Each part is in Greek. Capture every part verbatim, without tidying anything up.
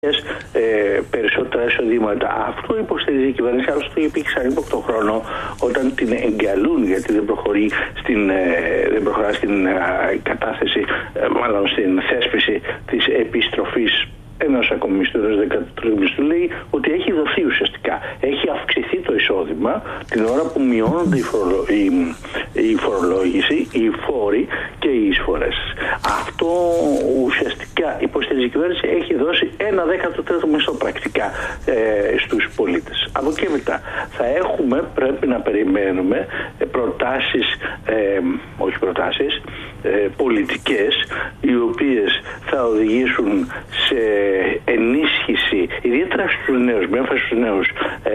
Ε, περισσότερα εισοδήματα. Αυτό υποστηρίζει η κυβέρνηση, άλλωστε το υπήρξε ανύποπτο χρόνο όταν την εγκαλούν, γιατί δεν, προχωρεί στην, ε, δεν προχωρά στην ε, κατάθεση, ε, μάλλον στην θέσπιση της επιστροφής ενός ακόμη μισθού, ενός δεκατρίτου μισθού. Λέει ότι έχει δοθεί ουσιαστικά. Έχει αυξηθεί το εισόδημα την ώρα που μειώνονται η, φορολο... η... η φορολόγηση, οι φόροι και οι εισφορές. Αυτό ουσιαστικά υποστηρίζει η κυβέρνηση, έχει δώσει ένα δέκατο τρίτο μισθό πρακτικά ε, στους πολίτες. Από εκεί μετά θα έχουμε, πρέπει να περιμένουμε προτάσεις, ε, όχι προτάσεις, ε, πολιτικές, οι οποίες θα οδηγήσουν σε ενίσχυση, ιδιαίτερα στους νέους, με έμφαση στους νέους, ε,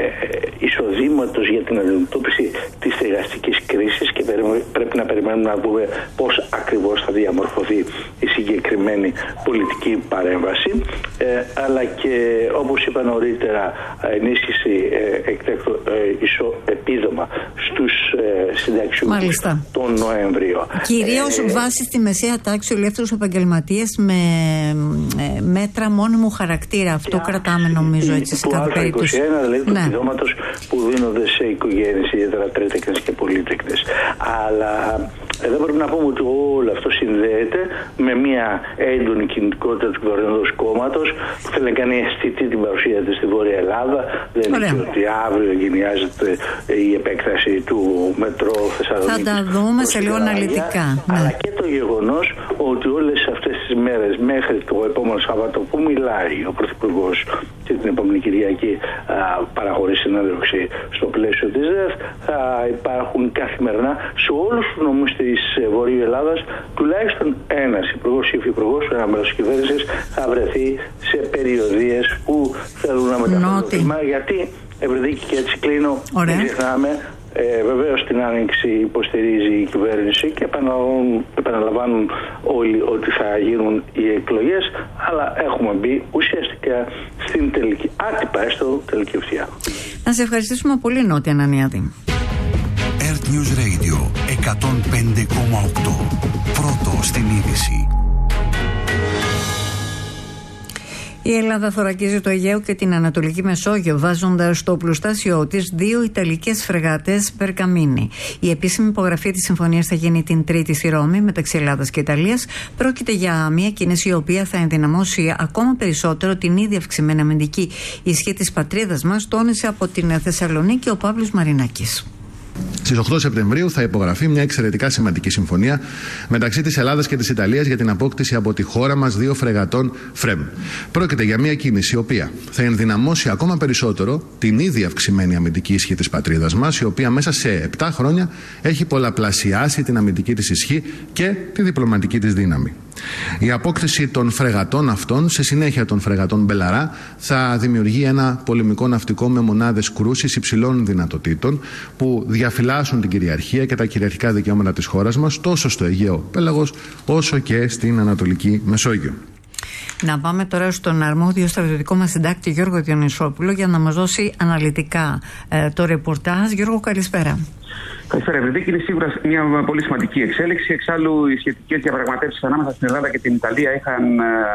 εισοδήματος για την αντιμετώπιση της στεγαστικής κρίσης, και πρέπει να περιμένουμε να δούμε πώς ακριβώς θα διαμορφωθεί η συγκεκριμένη πολιτική παρέμβαση, ε, αλλά και, όπως είπα νωρίτερα, ενίσχυση ε, εκτέκτου ε, ισοεπίδομα στους ε, συνταξιούχους τον Νοέμβριο. Κυρίως ε, βάσει στη μεσαία τάξη, ελεύθερους επαγγελματίες με ε, μέτρα μόνιμου χαρακτήρα. Αυτό κρατάμε, νομίζω, έτσι, σε κάθε περίπτωση. είκοσι ένα, δηλαδή, του ναι. επιδόματος που δίνονται σε οικογένειες, ιδιαίτερα τρίτεκνες και πολύτεκνες. Αλλά εδώ πρέπει να πούμε ότι όλο αυτό συνδέεται με μια έντονη κινητικότητα του κυβερνώντος κόμματος που θέλει να κάνει αισθητή την παρουσία της στη Βόρεια Ελλάδα. Δεν είναι ότι αύριο γενιάζεται η επέκταση του μετρό Θεσσαλονίκης. Θα τα δούμε σε λίγο αναλυτικά. Αλλά ναι. και το γεγονός ότι όλες αυτές τις μέρες μέχρι το επόμενο Σάββατο που μιλάει ο Πρωθυπουργός και την επόμενη Κυριακή παραχωρεί συνέντευξη στο πλαίσιο της ΔΕΘ, θα υπάρχουν καθημερινά σε όλους τους νομούς της Βορείου Ελλάδας τουλάχιστον ένας υπουργός ή υφυπουργός, ένα μέλος της κυβέρνησης, θα βρεθεί σε περιοδίες που θέλουν να μεταφέρουν το θέμα, γιατί Ευρυδίκη, και έτσι κλείνω, δεν ξεχνάμε. Ε, βεβαίως την Άνοιξη υποστηρίζει η κυβέρνηση και επαναλαμβάνουν, επαναλαμβάνουν όλοι ότι θα γίνουν οι εκλογές, αλλά έχουμε μπει ουσιαστικά στην τελική, άτυπα έστω, τελική ευθεία. Να σε ευχαριστήσουμε πολύ, Νότια Ανανιάδη. Earth News Radio εκατόν πέντε κόμμα οκτώ. Πρώτο στην είδηση. Η Ελλάδα θωρακίζει το Αιγαίο και την Ανατολική Μεσόγειο, βάζοντας στο οπλοστάσιό της δύο ιταλικές φρεγάτες Περκαμίνη. Η επίσημη υπογραφή της συμφωνίας θα γίνει την Τρίτη στη Ρώμη, μεταξύ Ελλάδας και Ιταλίας. Πρόκειται για μια κίνηση η οποία θα ενδυναμώσει ακόμα περισσότερο την ήδη αυξημένη αμυντική ισχύ της πατρίδας μας, τόνισε από την Θεσσαλονίκη ο Παύλος Μαρινάκης. Στις οκτώ Σεπτεμβρίου θα υπογραφεί μια εξαιρετικά σημαντική συμφωνία μεταξύ της Ελλάδας και της Ιταλίας για την απόκτηση από τη χώρα μας δύο φρεγατών ΦΡΕΜ. Πρόκειται για μια κίνηση η οποία θα ενδυναμώσει ακόμα περισσότερο την ήδη αυξημένη αμυντική ισχύ της πατρίδας μας, η οποία μέσα σε επτά χρόνια έχει πολλαπλασιάσει την αμυντική της ισχύ και τη διπλωματική της δύναμη. Η απόκτηση των φρεγατών αυτών, σε συνέχεια των φρεγατών Μπελαρά, θα δημιουργεί ένα πολεμικό ναυτικό με μονάδες κρούσης υψηλών δυνατοτήτων που διαφυλάσσουν την κυριαρχία και τα κυριαρχικά δικαιώματα της χώρας μας τόσο στο Αιγαίο Πέλαγος όσο και στην Ανατολική Μεσόγειο. Να πάμε τώρα στον αρμόδιο στρατιωτικό μας συντάκτη Γιώργο Διονυσόπουλο για να μας δώσει αναλυτικά ε, το ρεπορτάζ. Γιώργο, καλησπέρα. Καλησπέρα, Ευρυδίκη. Είναι σίγουρα μια πολύ σημαντική εξέλιξη. Εξάλλου, οι σχετικές διαπραγματεύσεις ανάμεσα στην Ελλάδα και την Ιταλία είχαν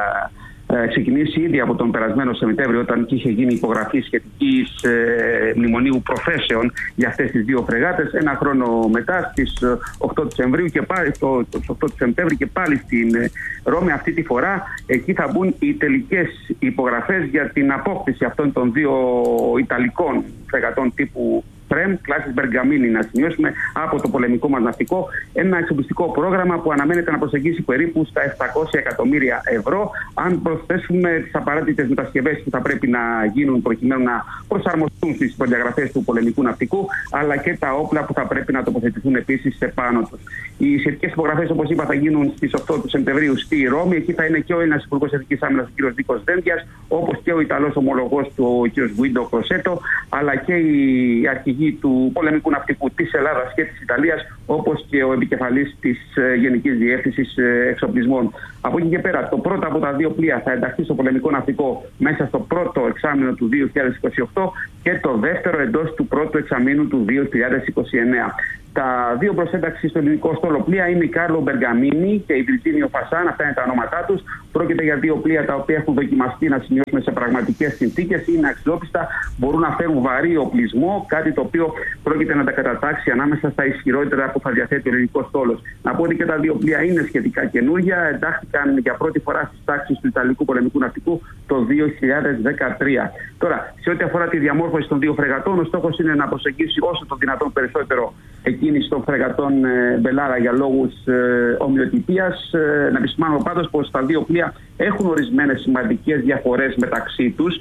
ε, ξεκινήσει ήδη από τον περασμένο Σεπτέμβριο, όταν είχε γίνει υπογραφή σχετικής ε, μνημονίου προθέσεων για αυτές τις δύο φρεγάτες. Ένα χρόνο μετά, στις οκτώ Δεκεμβρίου και πάλι, το, το οκτώ Σεπτέμβρη και πάλι στην Ρώμη, αυτή τη φορά εκεί θα μπουν οι τελικές υπογραφές για την απόκτηση αυτών των δύο Ιταλικών φρεγατών τύπου ΦΡΕΜ, κλάσης Μπεργκαμίνη, να σημειώσουμε, από το πολεμικό μας ναυτικό. Ένα εξοπλιστικό πρόγραμμα που αναμένεται να προσεγγίσει περίπου στα επτακόσια εκατομμύρια ευρώ. Αν προσθέσουμε τις απαραίτητες μετασκευές που θα πρέπει να γίνουν προκειμένου να προσαρμοστούν στις προδιαγραφές του πολεμικού ναυτικού, αλλά και τα όπλα που θα πρέπει να τοποθετηθούν επίσης σε πάνω τους. Οι σχετικές υπογραφές, όπως είπα, θα γίνουν στις οκτώ Σεπτεμβρίου στη Ρώμη. Εκεί θα είναι και ο ένας Υπουργός Εθνικής Άμυνας, ο κ. Νίκος Δένδιας, όπως και ο Ιταλός ομολογός του, ο κ. Γκουίντο Κροσέτο, αλλά και η αρχηγοί του πολεμικού ναυτικού της Ελλάδας και της Ιταλίας, όπως και ο επικεφαλής της Γενικής Διεύθυνσης Εξοπλισμών. Από εκεί και πέρα, το πρώτο από τα δύο πλοία θα ενταχθεί στο πολεμικό ναυτικό μέσα στο πρώτο εξάμηνο του δύο χιλιάδες είκοσι οκτώ και το δεύτερο εντός του πρώτου εξαμήνου του δύο χιλιάδες είκοσι εννέα. Τα δύο προς ένταξη στο ελληνικό στόλο πλοία είναι η Κάρλο Μπεργαμίνι και η Βιρτζίνιο Φασάν. Αυτά είναι τα ονόματά τους. Πρόκειται για δύο πλοία τα οποία έχουν δοκιμαστεί, να σημειώσουμε, σε πραγματικές συνθήκες, είναι αξιόπιστα, μπορούν να φέρουν βαρύ οπλισμό, κάτι το οποίο πρόκειται να τα κατατάξει ανάμεσα στα ισχυρότερα που θα διαθέτει ο ελληνικός στόλος. Να πω ότι και τα δύο πλοία είναι σχετικά καινούργια, εντάχθηκαν για πρώτη φορά στις τάξεις του Ιταλικού πολεμικού ναυτικού το δύο χιλιάδες δεκατρία. Τώρα, σε ό,τι αφορά τη διαμόρφωση των δύο φρεγατών, ο στόχος είναι να προσεγγίσει όσο το δυνατόν περισσότερο εκκίνηση των φρεγατών ε, Μπελάρα για λόγους ε, ομοιοτυπίας. Ε, να επισημάνω πάντως πως τα δύο πλοία έχουν ορισμένες σημαντικές διαφορές μεταξύ τους.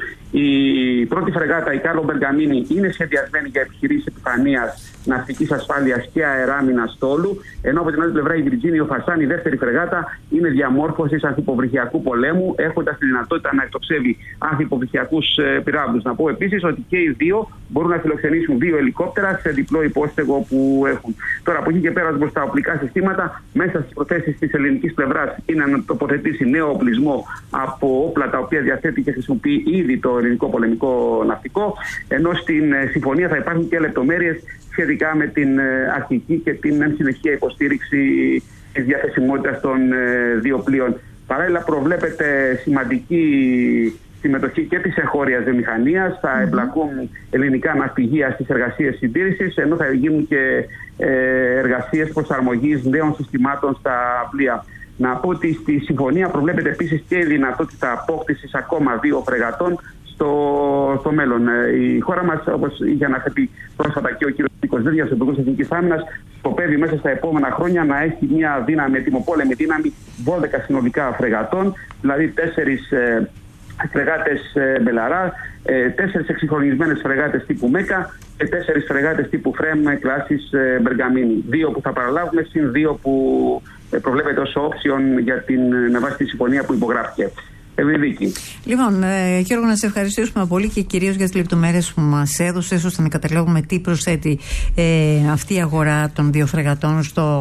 Η πρώτη φρεγάτα, η Κάρλο Μπεργαμίνι, είναι σχεδιασμένη για επιχειρήσεις επιφανείας, ναυτικής ασφάλειας και αεράμινας στόλου, ενώ από την άλλη πλευρά η Βιρτζίνιο Φασάν, η δεύτερη φρεγάτα, είναι διαμόρφωσης ανθυποβρυχιακού πολέμου, έχοντας τη δυνατότητα να εκτοξεύει ανθυποβρυχιακούς ε, πυράβλους. Να πω επίσης ότι και οι δύο μπορούν να φιλοξενήσουν δύο ελικόπτερα σε διπλό υπόστεγο που έχουν. Τώρα, από εκεί και πέρα, προς τα οπλικά συστήματα, μέσα στις προθέσεις της ελληνικής πλευράς είναι να τοποθετήσει νέο οπλισμό από όπλα τα οποία διαθέτει και χρησιμοποιεί ήδη το ελληνικό πολεμικό ναυτικό, ενώ στην ε, συμφωνία θα υπάρχουν και λεπτομέρειες σχετικά με την αρχική και την συνεχεία υποστήριξη της διαθεσιμότητας των δύο πλοίων. Παράλληλα, προβλέπεται σημαντική συμμετοχή και της εγχώριας βιομηχανίας. Θα εμπλακούν ελληνικά ναυπηγεία στις εργασίες συντήρησης, ενώ θα γίνουν και εργασίες προσαρμογής νέων συστημάτων στα πλοία. Να πω ότι στη συμφωνία προβλέπεται επίσης και η δυνατότητα απόκτησης ακόμα δύο φρεγατών στο, στο μέλλον. Η χώρα μας, όπως είχε αναφέρει πρόσφατα και ο κ. Νίκος, ο Υπουργός Εθνικής Άμυνας, σκοπεύει μέσα στα επόμενα χρόνια να έχει μια δύναμη, ετοιμοπόλεμη δύναμη δώδεκα συνολικά φρεγατών, δηλαδή τέσσερις ε, φρεγάτες ε, Μπελαρά, ε, τέσσερις εξυγχρονισμένες φρεγάτες τύπου Μέκα και τέσσερις φρεγάτες τύπου Φρέμ κλάσης ε, Μπεργαμίνι. Δύο που θα παραλάβουμε, συν δύο που ε, προβλέπεται ως όψιον για την, με βάση τη συμφωνία που υπογράφηκε. Ευηδίκη. Λοιπόν, ε, Γιώργο, να σε ευχαριστήσουμε πολύ και κυρίως για τις λεπτομέρειες που μας έδωσες, ώστε να καταλάβουμε τι προσθέτει ε, αυτή η αγορά των δύο φρεγατών στο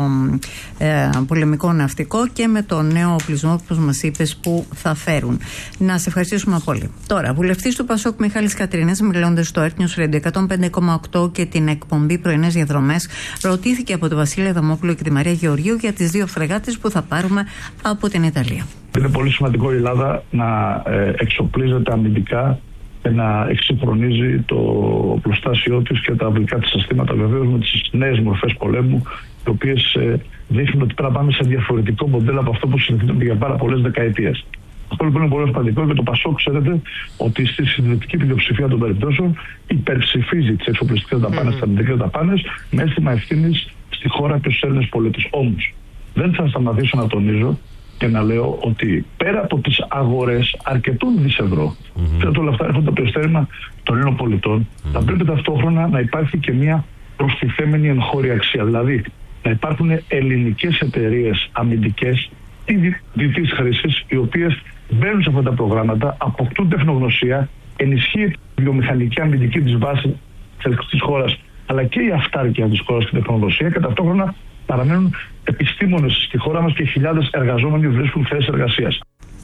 ε, πολεμικό ναυτικό και με το νέο οπλισμό, όπως μας είπες, που θα φέρουν. Να σε ευχαριστήσουμε πολύ. Τώρα, βουλευτής του Πασόκ Μιχάλης Κατρίνας, μιλώντας στο Earth News Radio εκατόν πέντε κόμμα οκτώ και την εκπομπή Πρωινές Διαδρομές, ρωτήθηκε από τον Βασίλη Αδαμόπουλο και τη Μαρία Γεωργίου για τις δύο φρεγάτες που θα πάρουμε από την Ιταλία. Είναι πολύ σημαντικό η Ελλάδα να ε, εξοπλίζεται αμυντικά και να εξυγχρονίζει το οπλοστάσιό της και τα αυλικά της συστήματα, βεβαίως με τις νέες μορφές πολέμου, οι οποίες ε, δείχνουν ότι πρέπει να πάμε σε διαφορετικό μοντέλο από αυτό που συνηθίζεται για πάρα πολλές δεκαετίες. Αυτό λοιπόν είναι πολύ σημαντικό και το Πασόκ, ξέρετε, ότι στη συντηρητική πλειοψηφία των περιπτώσεων υπερψηφίζει τις εξοπλιστικές δαπάνες, τις αμυντικές δαπάνες, με αίσθημα ευθύνης στη χώρα και στους Έλληνες πολίτες. Όμως, δεν θα σταματήσω να τονίζω και να λέω ότι πέρα από τις αγορές αρκετών δις ευρώ, mm-hmm. όλα αυτά έρχονται από το ειστέρημα των Ελλήνων πολιτών, mm-hmm. θα πρέπει ταυτόχρονα να υπάρχει και μια προστιθέμενη εγχώρια αξία. Δηλαδή, να υπάρχουν ελληνικές εταιρείες αμυντικές ή διτής χρήσης, οι οποίες μπαίνουν σε αυτά τα προγράμματα, αποκτούν τεχνογνωσία, ενισχύει τη βιομηχανική αμυντική της βάση της χώρας, αλλά και η αυτάρκεια της χώρας και τεχνογνωσία, και ταυτόχρονα παραμένουν επιστήμονες στη χώρα μας και χιλιάδες εργαζόμενοι βρίσκουν θέσεις εργασίας.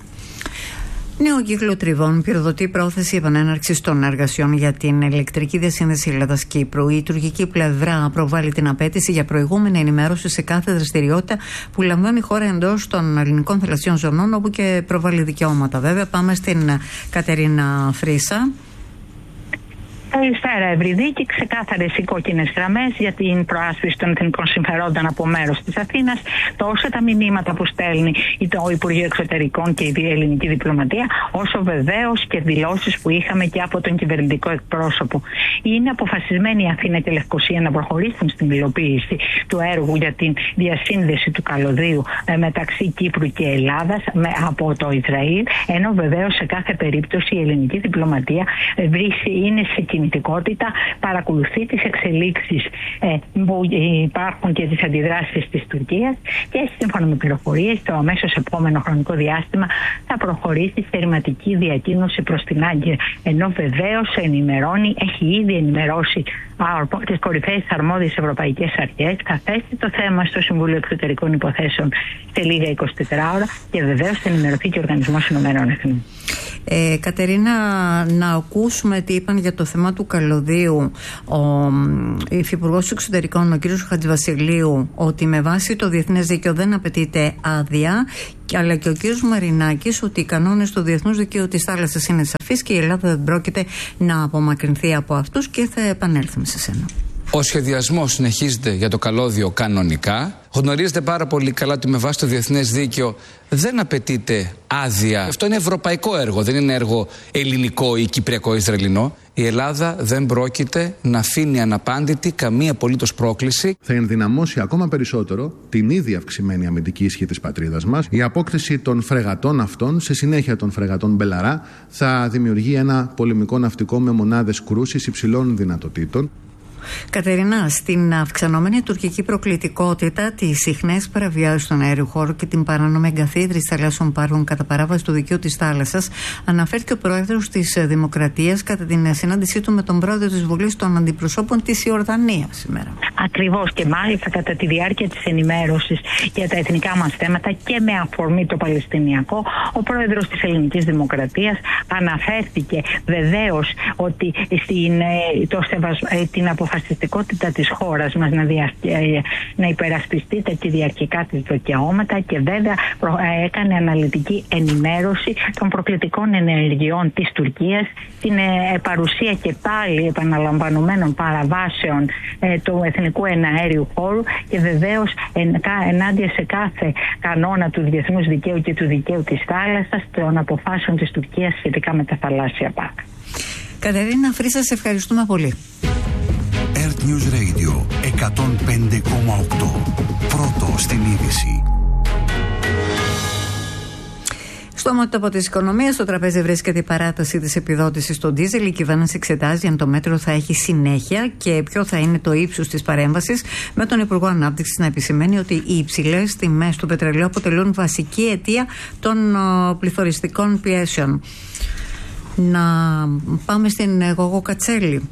Νέο κύκλο τριβών πυροδοτεί πρόθεση επανέναρξης των εργασιών για την ηλεκτρική διασύνδεση Ελλάδας-Κύπρου. Η τουρκική πλευρά προβάλλει την απέτηση για προηγούμενη ενημέρωση σε κάθε δραστηριότητα που λαμβάνει η χώρα εντός των ελληνικών θαλασσιών ζωνών, όπου και προβάλλει δικαιώματα. Βέβαια, πάμε στην Κατερίνα Φρίσα. Καλησπέρα, Ευρυδίκη. Ξεκάθαρες οι κόκκινες γραμμές για την προάσπιση των εθνικών συμφερόντων από μέρος της Αθήνας, τόσο τα μηνύματα που στέλνει το Υπουργείο Εξωτερικών και η ελληνική διπλωματία, όσο βεβαίως και δηλώσεις που είχαμε και από τον κυβερνητικό εκπρόσωπο. Είναι αποφασισμένη η Αθήνα και η Λευκοσία να προχωρήσουν στην υλοποίηση του έργου για την διασύνδεση του καλωδίου μεταξύ Κύπρου και Ελλάδας από το Ισραήλ, ενώ βεβαίως σε κάθε περίπτωση η ελληνική διπλωματία είναι σε κινητικότητα, παρακολουθεί τις εξελίξεις ε, που υπάρχουν και τις αντιδράσεις της Τουρκίας και σύμφωνα με πληροφορίες το αμέσως επόμενο χρονικό διάστημα θα προχωρήσει σε ρηματική διακίνηση προς την Άγκυρα, ενώ βεβαίως ενημερώνει, έχει ήδη ενημερώσει τις κορυφαίες αρμόδιες ευρωπαϊκές αρχές, θα θέσει το θέμα στο Συμβούλιο Εξωτερικών Υποθέσεων σε λίγα εικοσιτέσσερις ώρα και βεβαίως θα ενημερωθεί και ο Οργανισμός Ηνωμένων Εθνών. Ε, Κατερίνα, να ακούσουμε τι είπαν για το θέμα του καλωδίου ο Υφυπουργός Εξωτερικών, ο κ. Χατζηβασιλείου, ότι με βάση το διεθνές δίκαιο δεν απαιτείται άδεια, αλλά και ο κ. Μαρινάκης ότι οι κανόνες του διεθνούς δικαίου της θάλασσας είναι σαφείς και η Ελλάδα δεν πρόκειται να απομακρυνθεί από αυτούς, και θα επανέλθουμε σε σένα. Ο σχεδιασμός συνεχίζεται για το καλώδιο κανονικά. Γνωρίζετε πάρα πολύ καλά ότι με βάση το διεθνές δίκαιο δεν απαιτείται άδεια. Αυτό είναι ευρωπαϊκό έργο, δεν είναι έργο ελληνικό ή κυπριακό-ισραηλινό. Η Ελλάδα δεν πρόκειται να αφήνει αναπάντητη καμία απολύτως πρόκληση. Θα ενδυναμώσει ακόμα περισσότερο την ήδη αυξημένη αμυντική ισχύ της πατρίδας μας. Η απόκτηση των φρεγατών αυτών, σε συνέχεια των φρεγατών Μπελαρά, θα δημιουργεί ένα πολεμικό ναυτικό με μονάδες κρούσης υψηλών δυνατοτήτων. Κατερίνα, στην αυξανόμενη τουρκική προκλητικότητα, τις συχνές παραβιάσεις στον αέριο χώρο και την παράνομη εγκαθίδρυση θαλάσσιων πάρκων κατά παράβαση του δικαίου της θάλασσας, αναφέρθηκε ο πρόεδρος της Δημοκρατίας κατά την συνάντησή του με τον πρόεδρο της Βουλής των Αντιπροσώπων της Ιορδανίας σήμερα. Ακριβώς, και μάλιστα κατά τη διάρκεια της ενημέρωσης για τα εθνικά μας θέματα και με αφορμή το Παλαιστινιακό, ο πρόεδρος της Ελληνικής Δημοκρατίας αναφέρθηκε βεβαίως ότι στην, το σεβασ... την αποφασιστικότητα της χώρας μας να, δια... να υπερασπιστεί τα κυριαρχικά της δικαιώματα, και βέβαια έκανε αναλυτική ενημέρωση των προκλητικών ενεργειών της Τουρκίας, την παρουσία και πάλι επαναλαμβανωμένων παραβάσεων ε, του εθνικού εναέριου χώρου, και βεβαίως εν, ενάντια σε κάθε κανόνα του διεθνούς δικαίου και του δικαίου της θάλασσας, των αποφάσεων της Τουρκίας σχετικά με τα θαλάσσια πάρκα. Κατερίνα Φρύσα, σε ευχαριστούμε πολύ. Earth News Radio εκατόν πέντε κόμμα οκτώ. Πρώτο στην είδηση. Στο μέτωπο της οικονομίας, στο τραπέζι βρίσκεται η παράταση της επιδότησης στο ντίζελ. Η κυβέρνηση εξετάζει αν το μέτρο θα έχει συνέχεια και ποιο θα είναι το ύψος της παρέμβασης, με τον Υπουργό Ανάπτυξης να επισημαίνει ότι οι υψηλές τιμές του πετρελαίου αποτελούν βασική αιτία των πληθωριστικών πιέσεων. Να πάμε στην Γογό Κατσέλη.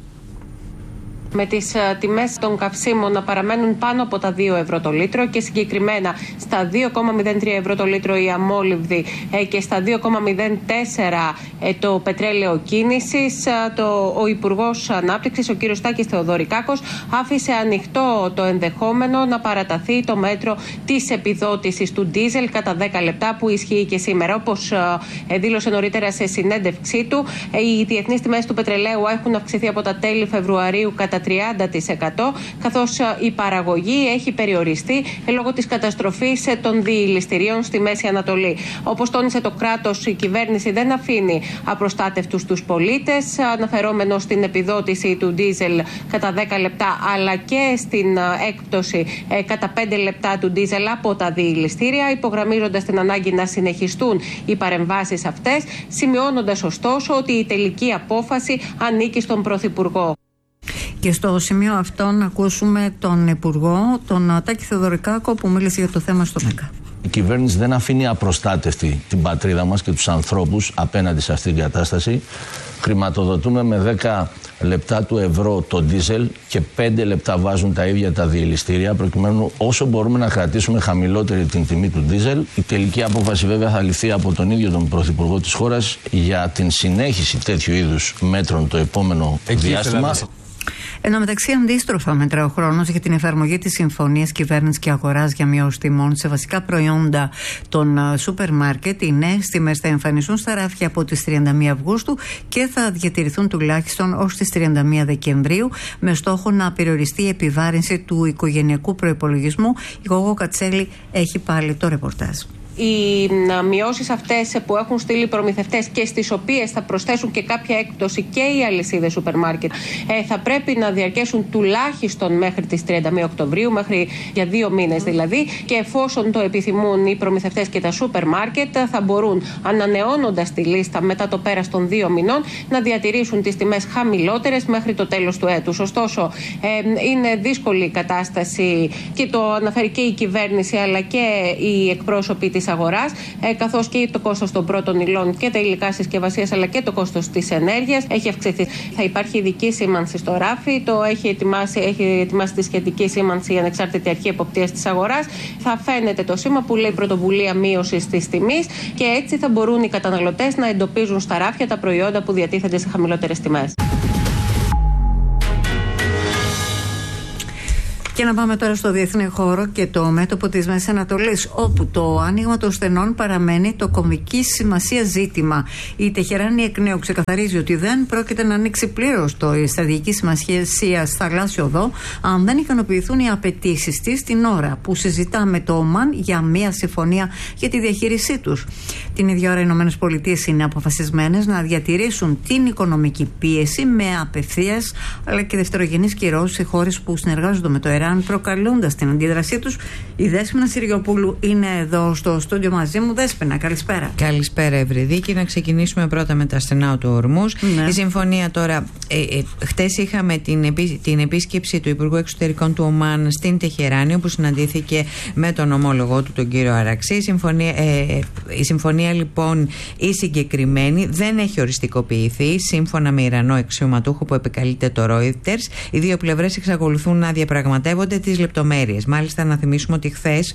Με τις uh, τιμές των καυσίμων να παραμένουν πάνω από τα δύο ευρώ το λίτρο και συγκεκριμένα στα δύο κόμμα μηδέν τρία ευρώ το λίτρο η αμόλυβδη ε, και στα δύο κόμμα μηδέν τέσσερα ε, το πετρέλαιο κίνησης, ε, το, ο Υπουργός Ανάπτυξης, ο κ. Τάκης Θεοδωρικάκος, άφησε ανοιχτό το ενδεχόμενο να παραταθεί το μέτρο της επιδότησης του ντίζελ κατά δέκα λεπτά, που ισχύει και σήμερα. Όπως ε, δήλωσε νωρίτερα σε συνέντευξή του, ε, οι διεθνείς τιμές του πετρελαίου έχουν αυξηθεί από τα τέλη Φεβρουαρίου κατά τριάντα τοις εκατό, καθώς η παραγωγή έχει περιοριστεί λόγω της καταστροφής των διηληστηρίων στη Μέση Ανατολή. Όπως τόνισε το κράτος, η κυβέρνηση δεν αφήνει απροστάτευτους τους πολίτες, αναφερόμενο στην επιδότηση του ντίζελ κατά δέκα λεπτά, αλλά και στην έκπτωση κατά πέντε λεπτά του ντίζελ από τα διηληστήρια, υπογραμμίζοντας την ανάγκη να συνεχιστούν οι παρεμβάσεις αυτές, σημειώνοντας ωστόσο ότι η τελική απόφαση ανήκει στον Πρωθυπουργό. Και στο σημείο αυτό να ακούσουμε τον Υπουργό, τον Τάκη Θεοδωρικάκο, που μίλησε για το θέμα στο ΜΕΚΑ. Η κυβέρνηση δεν αφήνει απροστάτευτη την πατρίδα μας και τους ανθρώπους απέναντι σε αυτή την κατάσταση. Χρηματοδοτούμε με δέκα λεπτά του ευρώ το ντίζελ και πέντε λεπτά βάζουν τα ίδια τα διελιστήρια, προκειμένου όσο μπορούμε να κρατήσουμε χαμηλότερη την τιμή του ντίζελ. Η τελική απόφαση βέβαια θα ληφθεί από τον ίδιο τον Πρωθυπουργό της χώρας για την συνέχιση τέτοιου είδους μέτρων το επόμενο Εκεί διάστημα. Εν τω μεταξύ, αντίστροφα μέτρα ο χρόνος για την εφαρμογή της συμφωνίας κυβέρνησης και αγοράς για μείωση τιμών σε βασικά προϊόντα των σούπερ μάρκετ. Οι νέες τιμές θα εμφανιστούν στα ράφια από τις τριάντα μία Αυγούστου και θα διατηρηθούν τουλάχιστον ως τις τριάντα μία Δεκεμβρίου, με στόχο να περιοριστεί η επιβάρυνση του οικογενειακού προϋπολογισμού. Η Γογό Κατσέλη έχει πάλι το ρεπορτάζ. Οι μειώσεις αυτές που έχουν στείλει οι προμηθευτές και στις οποίες θα προσθέσουν και κάποια έκπτωση και οι αλυσίδες σούπερ μάρκετ ε, θα πρέπει να διαρκέσουν τουλάχιστον μέχρι τις τριάντα μία Οκτωβρίου, μέχρι για δύο μήνες δηλαδή, και εφόσον το επιθυμούν οι προμηθευτές και τα σούπερ μάρκετ θα μπορούν, ανανεώνοντας τη λίστα μετά το πέρας των δύο μηνών, να διατηρήσουν τις τιμές χαμηλότερες μέχρι το τέλος του έτους. Ωστόσο, ε, είναι δύσκολη η κατάσταση και το αναφέρει και η κυβέρνηση αλλά και οι εκπρόσωποι της αγοράς, ε, καθώς και το κόστος των πρώτων υλών και τα υλικά συσκευασίας, αλλά και το κόστος της ενέργειας έχει αυξηθεί. Θα υπάρχει ειδική σήμανση στο ράφι, το έχει ετοιμάσει, έχει ετοιμάσει τη σχετική σήμανση η Ανεξάρτητη Αρχή Εποπτείας της Αγοράς. Θα φαίνεται το σήμα που λέει πρωτοβουλία μείωσης της τιμής και έτσι θα μπορούν οι καταναλωτές να εντοπίζουν στα ράφια τα προϊόντα που διατίθενται σε χαμηλότερες τιμές. Και να πάμε τώρα στο διεθνή χώρο και το μέτωπο της Μέσης Ανατολής, όπου το άνοιγμα των στενών παραμένει το κομβική σημασία ζήτημα. Η Τεχεράνη εκ νέου ξεκαθαρίζει ότι δεν πρόκειται να ανοίξει πλήρως το στρατηγική σημασία θαλάσσιο οδό, αν δεν ικανοποιηθούν οι απαιτήσεις της την ώρα που συζητά με το Ομάν για μια συμφωνία για τη διαχείρισή τους. Την ίδια ώρα οι ΗΠΑ είναι αποφασισμένες να διατηρήσουν την οικονομική πίεση με απευθείας αλλά και δευτερογενείς κυρώσεις σε χώρες που συνεργάζονται με το Ιράν, προκαλώντας την αντίδρασή τους. Η Δέσποινα Συριοπούλου είναι εδώ στο στούντιο μαζί μου. Δέσποινα, καλησπέρα. Καλησπέρα, Ευρυδίκη. Να ξεκινήσουμε πρώτα με τα στενά του Ορμούς. Ναι. Η συμφωνία τώρα. Ε, ε, χτες είχαμε την, επί, την επίσκεψη του Υπουργού Εξωτερικών του Ομάν στην Τεχεράνη, όπου συναντήθηκε με τον ομόλογό του, τον κύριο Αραξή. Η συμφωνία, ε, η συμφωνία λοιπόν, η συγκεκριμένη, δεν έχει οριστικοποιηθεί. Σύμφωνα με Ιρανό αξιωματούχο που επικαλείται το Reuters, οι δύο πλευρές εξακολουθούν να διαπραγματεύονται τις λεπτομέρειες. Μάλιστα, να θυμίσουμε ότι χθες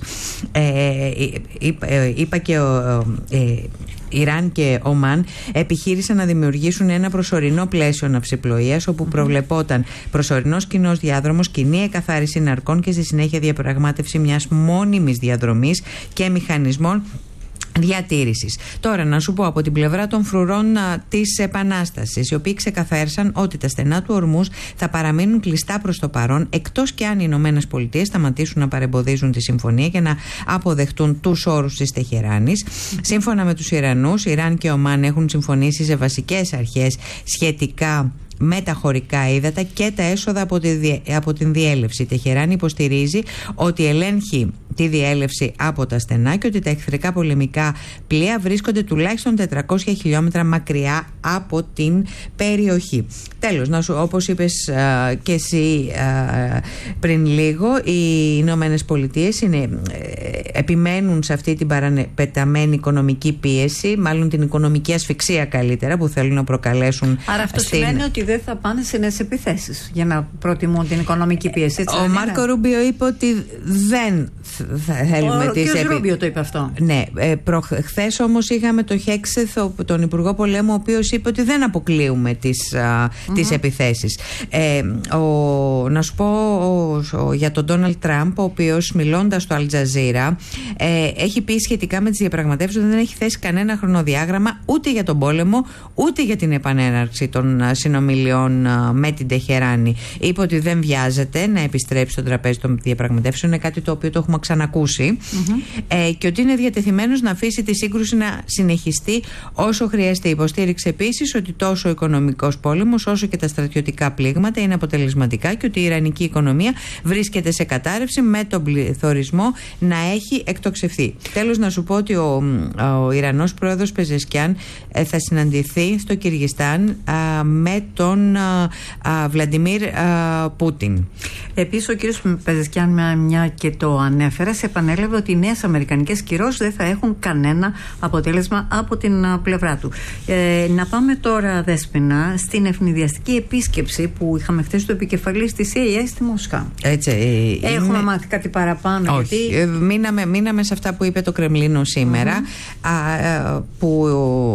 ε, είπα, ε, είπα και ο, ε, Ιράν και Ομάν επιχείρησαν να δημιουργήσουν ένα προσωρινό πλαίσιο ναυσιπλοείας, όπου προβλεπόταν προσωρινός κοινός διάδρομος, κοινή εκαθάριση ναρκών και στη συνέχεια διαπραγμάτευση μιας μόνιμης διαδρομής και μηχανισμών διατήρησης. Τώρα, να σου πω από την πλευρά των φρουρών της Επανάστασης, οι οποίοι ξεκαθάρισαν ότι τα στενά του Ορμούς θα παραμείνουν κλειστά προς το παρόν, εκτός και αν οι Ηνωμένες Πολιτείες σταματήσουν να παρεμποδίζουν τη συμφωνία και να αποδεχτούν τους όρους της Τεχεράνης. Σύμφωνα με τους Ιρανούς, Ιράν και Ομάν έχουν συμφωνήσει σε βασικές αρχές σχετικά με τα χωρικά ύδατα και τα έσοδα από, τη, από την διέλευση. Η Τεχεράνη υποστηρίζει ότι ελέγχει τη διέλευση από τα στενά και ότι τα εχθρικά πολεμικά πλοία βρίσκονται τουλάχιστον τετρακόσια χιλιόμετρα μακριά από την περιοχή. Τέλος, να σου, όπως είπες α, και εσύ α, πριν λίγο, οι Ηνωμένες Πολιτείες είναι, ε, επιμένουν σε αυτή την παραπεταμένη οικονομική πίεση, μάλλον την οικονομική ασφυξία καλύτερα, που θέλουν να προκαλέσουν. Άρα αυτό στην... σημαίνει ότι δεν θα πάνε σε νέες επιθέσεις για να προτιμούν την οικονομική πίεση. Έτσι, ο Μάρκο είναι? Ρούμπιο είπε ότι δεν θα θέλουμε τις επιθέσεις. Ο Ρούμπιο το είπε αυτό. Ναι, ε, χθες όμως είχαμε το Χέξεθ, τον Υπουργό Πολέμου, ο οποίος είπε ότι δεν αποκλείουμε τις, α, mm-hmm. τις επιθέσεις. Ε, ο, να σου πω ο, ο, για τον Ντόναλντ Τραμπ, ο οποίος μιλώντας στο Αλτζαζίρα ε, έχει πει σχετικά με τις διαπραγματεύσεις ότι δεν έχει θέσει κανένα χρονοδιάγραμμα ούτε για τον πόλεμο ούτε για την επανέναρξη των συνομιλιών με την Τεχεράνη. Είπε ότι δεν βιάζεται να επιστρέψει στο τραπέζι των διαπραγματεύσεων, είναι κάτι το οποίο το έχουμε ξανακούσει, mm-hmm. ε, και ότι είναι διατεθειμένος να αφήσει τη σύγκρουση να συνεχιστεί όσο χρειαστεί. Υποστήριξε επίσης ότι τόσο ο οικονομικός πόλεμος όσο και τα στρατιωτικά πλήγματα είναι αποτελεσματικά και ότι η ιρανική οικονομία βρίσκεται σε κατάρρευση με τον πληθωρισμό να έχει εκτοξευθεί. Τέλος, να σου πω ότι ο, ο Ιρανός πρόεδρος Πεζεσκιάν ε, θα συναντηθεί στο Κυργιστάν α, με τον α, α, Βλαντιμίρ α, Πούτιν. Επίσης, ο κύριος Πεζεσκιάν, μια και το ανέφερε, σε επανέλαβε ότι οι νέες αμερικανικές κυρώσεις δεν θα έχουν κανένα αποτέλεσμα από την α, πλευρά του. Ε, να πάμε τώρα, Δέσποινα, στην ευνηδιαστική επίσκεψη που είχαμε χθες του επικεφαλής της σι άι έι στη Μόσχα. Έτσι, ε, Έχουμε είναι... μάθει κάτι παραπάνω? Όχι, γιατί... ε, μείναμε, μείναμε σε αυτά που είπε το Κρεμλίνο σήμερα, mm-hmm. α, που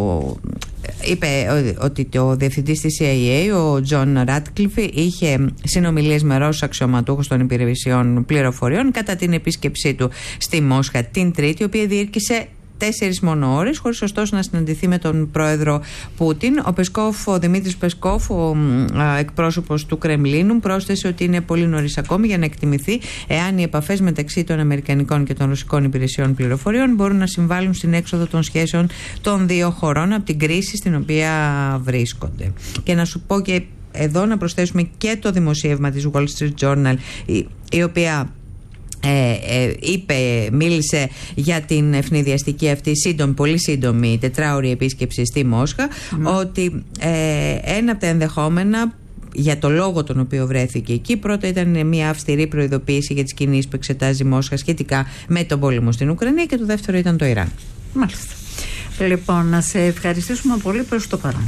είπε ότι ο διευθυντής της σι άι έι, ο Τζον Ράτκλιφ, είχε συνομιλίες με Ρώσους αξιωματούχους των υπηρεσιών πληροφοριών κατά την επίσκεψή του στη Μόσχα την Τρίτη, η οποία διήρκησε τέσσερις μόνο ώρες, χωρίς ωστόσο να συναντηθεί με τον πρόεδρο Πούτιν. Ο Πεσκόφ, ο Δημήτρης Πεσκόφ, ο α, εκπρόσωπος του Κρεμλίνου, πρόσθεσε ότι είναι πολύ νωρίς ακόμη για να εκτιμηθεί εάν οι επαφές μεταξύ των αμερικανικών και των ρωσικών υπηρεσιών πληροφοριών μπορούν να συμβάλλουν στην έξοδο των σχέσεων των δύο χωρών από την κρίση στην οποία βρίσκονται. Και να σου πω και εδώ να προσθέσουμε και το δημοσίευμα της Wall Street Journal, η, η οποία Ε, ε, είπε, μίλησε για την ευνηδιαστική αυτή σύντομη, πολύ σύντομη τετράωρη επίσκεψη στη Μόσχα, mm. ότι ε, ένα από τα ενδεχόμενα για το λόγο τον οποίο βρέθηκε εκεί. Πρώτα ήταν μια αυστηρή προειδοποίηση για τις κινήσεις που εξετάζει η Μόσχα σχετικά με τον πόλεμο στην Ουκρανία, και το δεύτερο ήταν το Ιράν. Μάλιστα. Λοιπόν, να σε ευχαριστήσουμε πολύ προς το παρόν.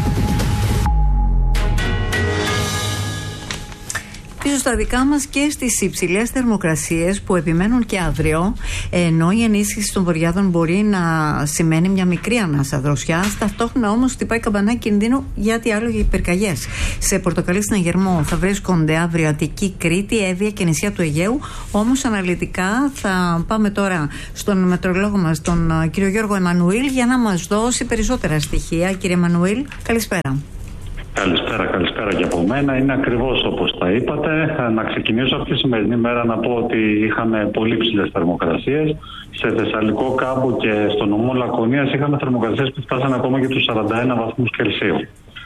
Πίσω στα δικά μας και στις υψηλές θερμοκρασίες που επιμένουν και αύριο, ενώ η ενίσχυση των βορειάδων μπορεί να σημαίνει μια μικρή ανάσα δροσιάς, ταυτόχρονα όμως χτυπάει καμπανάκι κινδύνου για τι άλλο, για υπερκαγιές. Σε Πορτοκαλί, Συναγερμό θα βρίσκονται αύριο Αττική, Κρήτη, Εύβοια και νησιά του Αιγαίου. Όμως αναλυτικά θα πάμε τώρα στον μετρολόγο μας, τον κύριο Γιώργο Εμμανουήλ, για να μας δώσει περισσότερα στοιχεία. Κύριε Εμμανουήλ, καλησπέρα. Καλησπέρα, καλησπέρα και από μένα. Είναι ακριβώς όπως τα είπατε. Να ξεκινήσω από τη σημερινή μέρα να πω ότι είχαμε πολύ ψηλές θερμοκρασίες. Σε Θεσσαλικό Κάμπο και στο νομό Λακωνίας είχαμε θερμοκρασίες που φτάσαν ακόμα και τους σαράντα ένα βαθμούς Κελσίου.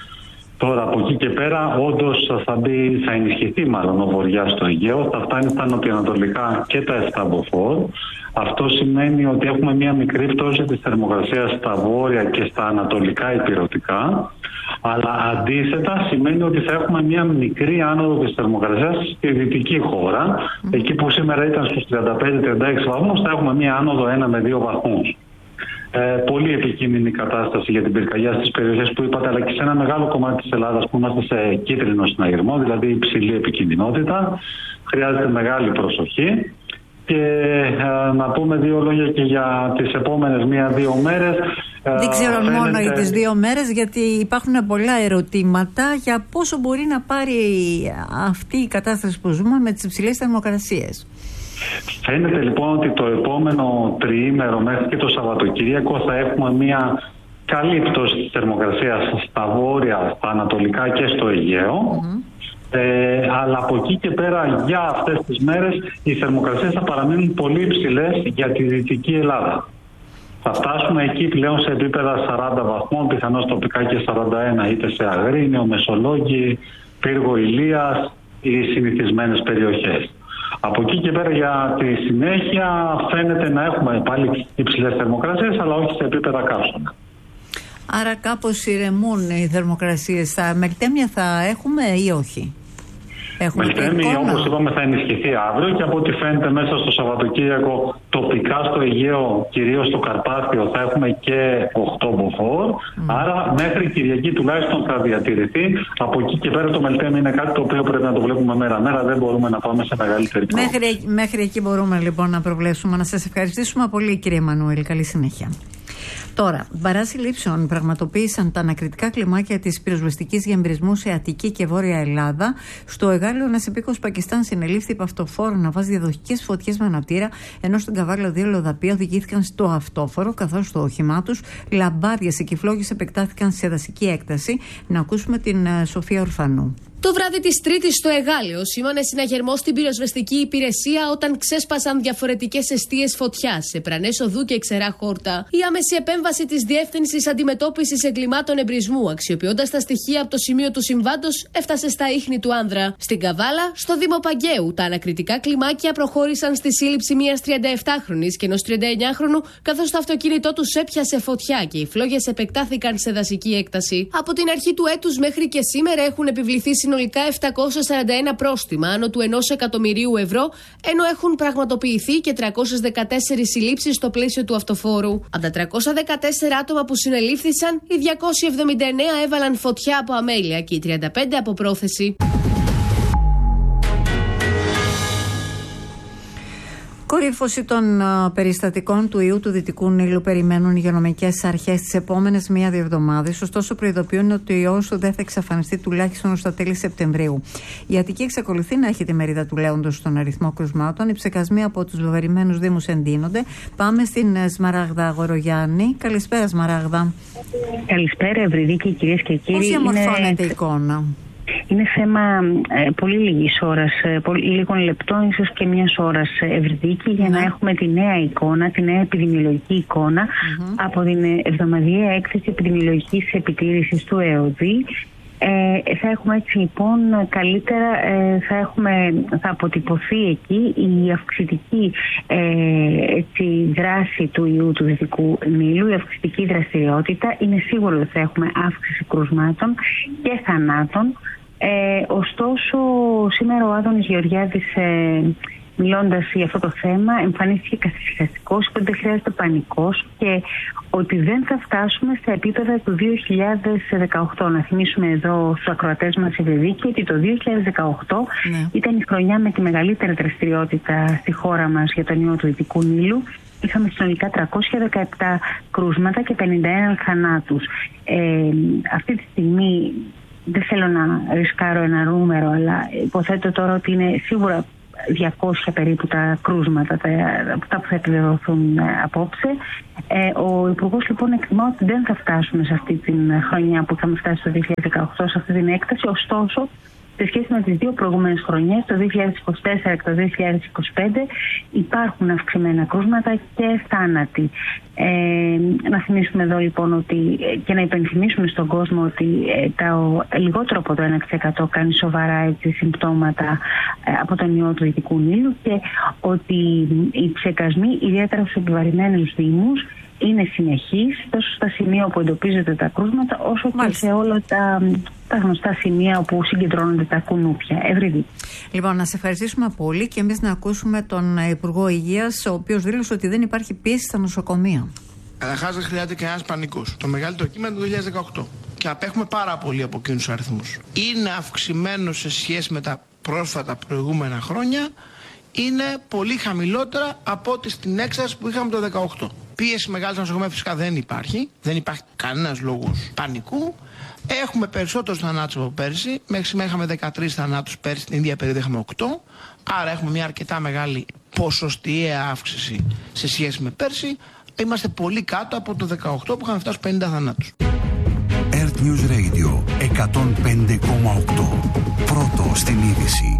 Τώρα από εκεί και πέρα όντως θα, μπει, θα ενισχυθεί μάλλον ο βοριάς στο Αιγαίο, θα φτάνει στα νοτιοανατολικά και τα επτά μποφόρ. Αυτό σημαίνει ότι έχουμε μια μικρή πτώση της θερμοκρασίας στα βόρεια και στα ανατολικά ηπειρωτικά. Αλλά αντίθετα σημαίνει ότι θα έχουμε μια μικρή άνοδο της θερμοκρασίας στη δυτική χώρα. Mm. Εκεί που σήμερα ήταν στους τριάντα πέντε με τριάντα έξι βαθμούς, θα έχουμε μια άνοδο ένα με δύο βαθμούς. Ε, πολύ επικίνδυνη κατάσταση για την πυρκαγιά στις περιοχές που είπατε, αλλά και σε ένα μεγάλο κομμάτι της Ελλάδας που είμαστε σε κίτρινο συναγερμό, δηλαδή υψηλή επικινδυνότητα. Χρειάζεται μεγάλη προσοχή. Και ε, να πούμε δύο λόγια και για τις επόμενες μία-δύο μέρες. Δεν ξέρω φαίνεται... μόνο για τις δύο μέρες, γιατί υπάρχουν πολλά ερωτήματα για πόσο μπορεί να πάρει αυτή η κατάσταση που ζούμε με τις υψηλές θερμοκρασίες. Φαίνεται λοιπόν ότι το επόμενο τριήμερο μέχρι και το Σαββατοκύριακο θα έχουμε μια καλή πτώση της θερμοκρασίας στα βόρεια, στα ανατολικά και στο Αιγαίο. Mm-hmm. Ε, αλλά από εκεί και πέρα για αυτές τις μέρες οι θερμοκρασίες θα παραμείνουν πολύ υψηλές για τη Δυτική Ελλάδα. Θα φτάσουμε εκεί πλέον σε επίπεδα σαράντα βαθμών, πιθανώς τοπικά και σαράντα ένα, είτε σε Αγρίνιο, Μεσολόγγι, Πύργο Ηλίας, οι συνηθισμένες περιοχές. Από εκεί και πέρα για τη συνέχεια φαίνεται να έχουμε πάλι υψηλές θερμοκρασίες, αλλά όχι σε επίπεδα καύσωνα. Άρα κάπως ηρεμούν οι θερμοκρασίες. Θα, μελτέμια θα έχουμε ή όχι? Μελτέμια, όπως είπαμε, θα ενισχυθεί αύριο και από ό,τι φαίνεται μέσα στο Σαββατοκύριακο τοπικά στο Αιγαίο, κυρίως στο Καρπάθιο, θα έχουμε και οκτώ μποφόρ. Mm. Άρα μέχρι Κυριακή τουλάχιστον θα διατηρηθεί. Από εκεί και πέρα το μελτέμια είναι κάτι το οποίο πρέπει να το βλέπουμε μέρα-μέρα. Δεν μπορούμε να πάμε σε μεγαλύτερη πρόοδο. Μέχρι, μέχρι εκεί μπορούμε λοιπόν να προβλέψουμε. Να σας ευχαριστήσουμε πολύ, κύριε Εμμανουήλ. Καλή συνέχεια. Τώρα, μπαράζ λήψεων πραγματοποίησαν τα ανακριτικά κλιμάκια της πυροσβεστικής για εμπειρισμού σε Αττική και Βόρεια Ελλάδα. Στο Εγάλεο, ένας υπήκοος Πακιστάν συνελήφθη υπό αυτοφόρο να βάζει διαδοχικές φωτιές με αναπτήρα, ενώ στην Καβάλα δύο λοδαποί οδηγήθηκαν στο αυτόφορο, καθώς στο όχημά τους λαμπάδιες και κυφλόγες επεκτάθηκαν σε δασική έκταση. Να ακούσουμε την uh, Σοφία Ορφανού. Το βράδυ της Τρίτης στο Εγάλεο σήμανε συναγερμό στην πυροσβεστική υπηρεσία όταν ξέσπασαν διαφορετικές εστίες φωτιάς σε Πρανές Οδού και Ξερά Χόρτα. Η άμεση επέμβαση της Διεύθυνσης Αντιμετώπισης Εγκλημάτων Εμπρισμού, αξιοποιώντας τα στοιχεία από το σημείο του συμβάντος, έφτασε στα ίχνη του άνδρα. Στην Καβάλα, στο Δήμο Παγκαίου, τα ανακριτικά κλιμάκια προχώρησαν στη σύλληψη μιας τριανταεπτάχρονης και ενός τριανταεννιάχρονου, καθώς το αυτοκίνητό τους έπιασε φωτιά και οι φλόγες επεκτάθηκαν σε δασική έκταση. Από την αρχή του έτους μέχρι και σήμερα έχουν επιβληθεί συνολικά επτακόσια σαράντα ένα πρόστιμα άνω του ενός εκατομμυρίου ευρώ, ενώ έχουν πραγματοποιηθεί και τριακόσιες δεκατέσσερις συλλήψεις στο πλαίσιο του αυτοφόρου. Από τα τριακόσια δεκατέσσερα άτομα που συνελήφθησαν, οι διακόσιοι εβδομήντα εννέα έβαλαν φωτιά από αμέλεια και οι τριάντα πέντε από πρόθεση. Κορύφωση των uh, περιστατικών του ιού του Δυτικού Νείλου περιμένουν οι υγειονομικές αρχές τις επόμενες μία-δύο εβδομάδες. Ωστόσο, προειδοποιούν ότι ο ιός δεν θα εξαφανιστεί τουλάχιστον στα τέλη Σεπτεμβρίου. Η Αττική εξακολουθεί να έχει τη μερίδα του λέοντος στον αριθμό κρουσμάτων. Οι ψεκασμοί από τους βεβαρημένους δήμους εντείνονται. Πάμε στην Σμαράγδα Αγορογιάννη. Καλησπέρα, Σμαράγδα. Καλησπέρα, Ευρυδίκη, κυρίες και κύριοι. Πώς διαμορφώνεται είναι... η εικόνα? Είναι θέμα ε, πολύ λίγης ώρας, ε, πολύ, λίγων λεπτών, ίσως και μιας ώρας, ε, Ευρυδίκη, για mm. να έχουμε τη νέα εικόνα, τη νέα επιδημιολογική εικόνα mm-hmm. από την εβδομαδιαία έκθεση επιδημιολογικής επιτήρησης του ΕΟΔΗ. Ε, θα έχουμε έτσι λοιπόν καλύτερα, ε, θα, έχουμε, θα αποτυπωθεί εκεί η αυξητική ε, έτσι, δράση του ιού του Δυτικού Νείλου, η αυξητική δραστηριότητα. Είναι σίγουρο ότι θα έχουμε αύξηση κρουσμάτων και θανάτων Ε, ωστόσο, σήμερα ο Άδωνης Γεωργιάδης, ε, μιλώντας για αυτό το θέμα, εμφανίστηκε καθησυχαστικός, ότι δεν χρειάζεται πανικός και ότι δεν θα φτάσουμε στα επίπεδα του δύο χιλιάδες δεκαοκτώ. Να θυμίσουμε εδώ στους ακροατές μας Ευρωδίκη ότι το δύο χιλιάδες δεκαοκτώ ναι. ήταν η χρονιά με τη μεγαλύτερη δραστηριότητα στη χώρα μας για τον ιό του Δυτικού Νείλου. Είχαμε συνολικά τριακόσια δεκαεπτά κρούσματα και πενήντα ένα θανάτους. Ε, αυτή τη στιγμή δεν θέλω να ρισκάρω ένα νούμερο, αλλά υποθέτω τώρα ότι είναι σίγουρα διακόσια περίπου τα κρούσματα, τα, αυτά που θα επιβεβαιωθούν απόψε. Ε, ο Υπουργός λοιπόν εκτιμά ότι δεν θα φτάσουμε σε αυτή την χρονιά που είχαμε φτάσει το δύο χιλιάδες δεκαοκτώ, σε αυτή την έκταση. Ωστόσο, σε σχέση με τις δύο προηγούμενες χρονιές, το δύο χιλιάδες είκοσι τέσσερα και το δύο χιλιάδες είκοσι πέντε, υπάρχουν αυξημένα κρούσματα και θάνατοι. Ε, να θυμίσουμε εδώ λοιπόν ότι, και να υπενθυμίσουμε στον κόσμο ότι ε, τα, λιγότερο από το ένα τοις εκατό κάνει σοβαρά έτσι, συμπτώματα ε, από τον ιό του Δυτικού Νείλου και ότι οι ψεκασμοί, ιδιαίτερα στους επιβαρημένους δήμους, είναι συνεχής τόσο στα σημεία όπου εντοπίζονται τα κρούσματα όσο Μάλιστα. και σε όλα τα, τα γνωστά σημεία όπου συγκεντρώνονται τα κουνούπια. Ευρύδη. Λοιπόν, να σε ευχαριστήσουμε πολύ και εμείς να ακούσουμε τον Υπουργό Υγείας, ο οποίος δήλωσε ότι δεν υπάρχει πίεση στα νοσοκομεία. Καταρχάς, δεν χρειάζεται κανένας πανικός. Το μεγαλύτερο κύμα είναι το δύο χιλιάδες δεκαοκτώ. Και απέχουμε πάρα πολύ από εκείνους τους αριθμούς. Είναι αυξημένο σε σχέση με τα πρόσφατα προηγούμενα χρόνια. Είναι πολύ χαμηλότερα από ό,τι στην έξαρση που είχαμε το δύο χιλιάδες δεκαοκτώ. Πίεση μεγάλη στα νοσοκομεία φυσικά δεν υπάρχει. Δεν υπάρχει κανένας λόγος πανικού. Έχουμε περισσότερους θανάτους από πέρσι. Μέχρι σήμερα είχαμε δεκατρείς θανάτους, πέρσι την ίδια περίοδο είχαμε οκτώ. Άρα έχουμε μια αρκετά μεγάλη ποσοστιαία αύξηση σε σχέση με πέρσι. Είμαστε πολύ κάτω από το δεκαοκτώ που είχαμε φτάσει πενήντα θανάτους. Earth News Radio εκατόν πέντε κόμμα οκτώ. Πρώτο στην είδηση.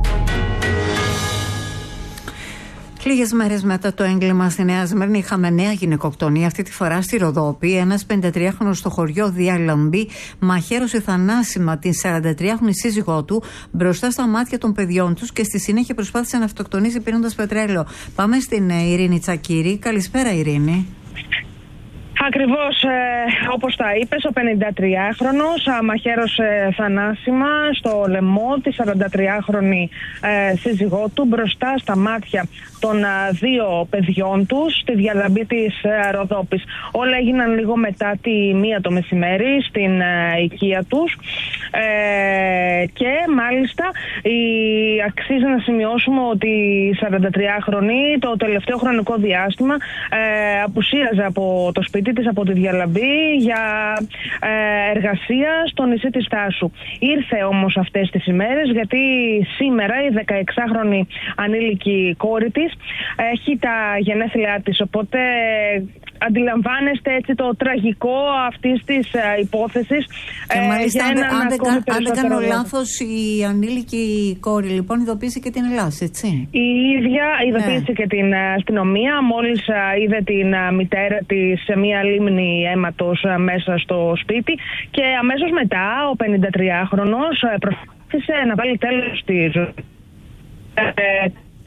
Λίγες μέρες μετά το έγκλημα στη Νέα Σμύρνη είχαμε νέα γυναικοκτονία, αυτή τη φορά στη Ροδόπη. Ένας πενηντατριάχρονος στο χωριό Διαλαμπή μαχαίρωσε θανάσιμα την σαραντατριάχρονη σύζυγό του μπροστά στα μάτια των παιδιών τους και στη συνέχεια προσπάθησε να αυτοκτονήσει πίνοντας πετρέλαιο. Πάμε στην Ειρήνη Τσακύρη. Καλησπέρα, Ειρήνη. Ακριβώς ε, όπως τα είπες, ο πενηντατριάχρονος μαχαίρωσε θανάσιμα στο λαιμό τη σαραντατριάχρονη ε, σύζυγό του μπροστά στα μάτια των ε, δύο παιδιών του στη Διαλαμπή της ε, Ροδόπης. Όλα έγιναν λίγο μετά τη μία το μεσημέρι στην ε, οικία τους ε, και μάλιστα η, αξίζει να σημειώσουμε ότι η σαραντατριάχρονη το τελευταίο χρονικό διάστημα ε, απουσίαζε από το σπίτι της, από τη Διαλαμπή, για ε, εργασία στο νησί της Τάσου. Ήρθε όμως αυτές τις ημέρες γιατί σήμερα η δεκαεξάχρονη ανήλικη κόρη της έχει τα γενέθλιά της, οπότε αντιλαμβάνεστε έτσι το τραγικό αυτής της ε, υπόθεσης. Και ε, μάλιστα, αν, αν, δεν, αν δεν κάνω λάθος, η ανήλικη κόρη λοιπόν ειδοποίησε και την Ελλάδα, έτσι. Η ίδια ειδοποίησε ναι. και την αστυνομία, μόλις α, είδε την α, μητέρα της σε μία λίμνη αίματος α, μέσα στο σπίτι και αμέσως μετά ο πενηντατριάχρονος προσπάθησε να βάλει τέλος στη ζωή. Ε,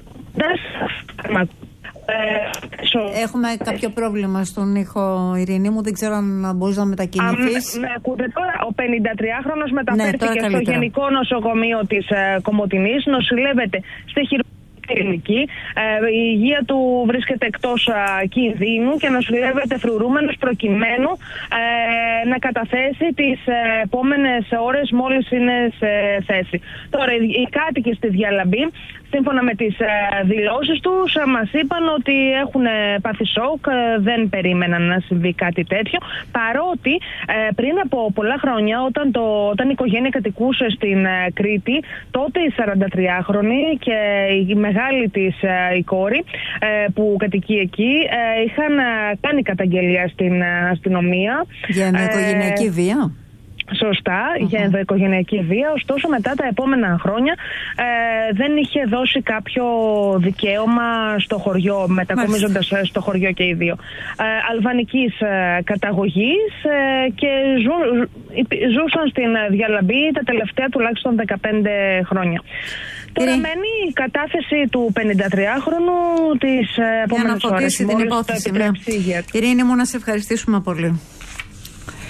Έχουμε κάποιο πρόβλημα στον ήχο, Ειρήνη μου. Δεν ξέρω αν μπορείς να μετακινηθείς. Α, με ακούτε τώρα. Ο πενηντατριάχρονος μεταφέρθηκε ναι, στο Γενικό Νοσοκομείο της ε, Κομοτηνής. Νοσηλεύεται στη χειρουργική κλινική. Ε, η υγεία του βρίσκεται εκτός ε, κινδύνου και νοσηλεύεται φρουρούμενος προκειμένου ε, να καταθέσει τις ε, επόμενες ώρες μόλις είναι σε θέση. Τώρα, οι, οι κάτοικοι στη Διαλαμπή, σύμφωνα με τις ε, δηλώσεις τους, ε, μας είπαν ότι έχουν πάθει σοκ, ε, δεν περίμεναν να συμβεί κάτι τέτοιο, παρότι ε, πριν από πολλά χρόνια, όταν, το, όταν η οικογένεια κατοικούσε στην ε, Κρήτη, τότε η σαραντατριάχρονη και η μεγάλη της ε, η κόρη ε, που κατοικεί εκεί ε, είχαν ε, κάνει καταγγελία στην ε, αστυνομία. Για ενδοοικογενειακή ε, βία. Σωστά, uh-huh. για ενδοοικογενειακή βία. Ωστόσο, μετά τα επόμενα χρόνια ε, δεν είχε δώσει κάποιο δικαίωμα στο χωριό, μετακομίζοντας uh-huh. στο χωριό και οι δύο. Ε, αλβανικής ε, καταγωγής ε, και ζου, ζούσαν στην Διαλαμπή τα τελευταία τουλάχιστον δεκαπέντε χρόνια. Τώρα Ειρή. μένει η κατάθεση του πενηντατριάχρονου τις επόμενες ώρες. Για να αποκτήσει την υπόθεση. Ναι. Ειρήνη μου, να σε ευχαριστήσουμε πολύ.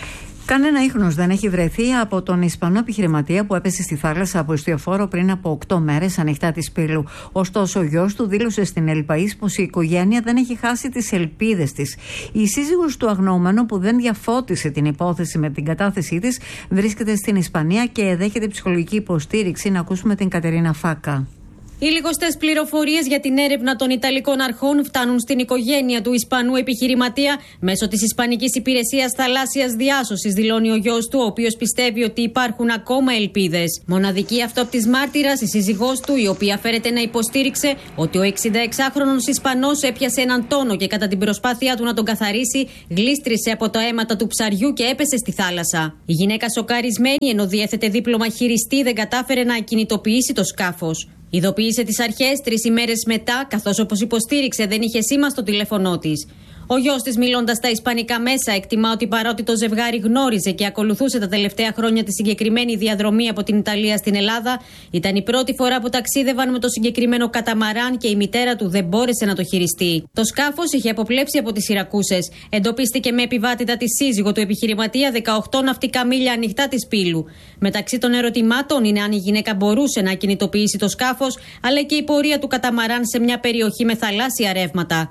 Κανένα ίχνος δεν έχει βρεθεί από τον Ισπανό επιχειρηματία που έπεσε στη θάλασσα από ιστιοφόρο πριν από οκτώ μέρες ανοιχτά της Πύλου. Ωστόσο, ο γιος του δήλωσε στην Ελπαΐς πως η οικογένεια δεν έχει χάσει τις ελπίδες της. Η σύζυγος του αγνοούμενου, που δεν διαφώτισε την υπόθεση με την κατάθεσή της, βρίσκεται στην Ισπανία και δέχεται ψυχολογική υποστήριξη. Να ακούσουμε την Κατερίνα Φάκα. Οι λιγοστές πληροφορίες για την έρευνα των Ιταλικών αρχών φτάνουν στην οικογένεια του Ισπανού επιχειρηματία μέσω της Ισπανικής Υπηρεσίας Θαλάσσιας Διάσωσης, δηλώνει ο γιος του, ο οποίος πιστεύει ότι υπάρχουν ακόμα ελπίδες. Μοναδική αυτόπτης μάρτυρας, η σύζυγός του, η οποία φέρεται να υποστήριξε ότι ο εξηνταεξάχρονος Ισπανός έπιασε έναν τόνο και κατά την προσπάθειά του να τον καθαρίσει, γλίστρισε από τα αίματα του ψαριού και έπεσε στη θάλασσα. Η γυναίκα, σοκαρισμένη ενώ διέθετε δίπλωμα χειριστή, δεν κατάφερε να ακινητοποιήσει το σκάφος. Ειδοποίησε τις αρχές τρεις ημέρες μετά, καθώς όπως υποστήριξε δεν είχε σήμα στο τηλέφωνό της. Ο γιος της, μιλώντας στα ισπανικά μέσα, εκτιμά ότι παρότι το ζευγάρι γνώριζε και ακολουθούσε τα τελευταία χρόνια τη συγκεκριμένη διαδρομή από την Ιταλία στην Ελλάδα, ήταν η πρώτη φορά που ταξίδευαν με το συγκεκριμένο καταμαράν και η μητέρα του δεν μπόρεσε να το χειριστεί. Το σκάφος είχε αποπλέψει από τις Σιρακούσες. Εντοπίστηκε με επιβάτητα τη σύζυγο του επιχειρηματία δεκαοκτώ ναυτικά μίλια ανοιχτά της Πύλου. Μεταξύ των ερωτημάτων είναι αν η γυναίκα μπορούσε να κινητοποιήσει το σκάφος, αλλά και η πορεία του καταμαράν σε μια περιοχή με θαλάσσια ρεύματα.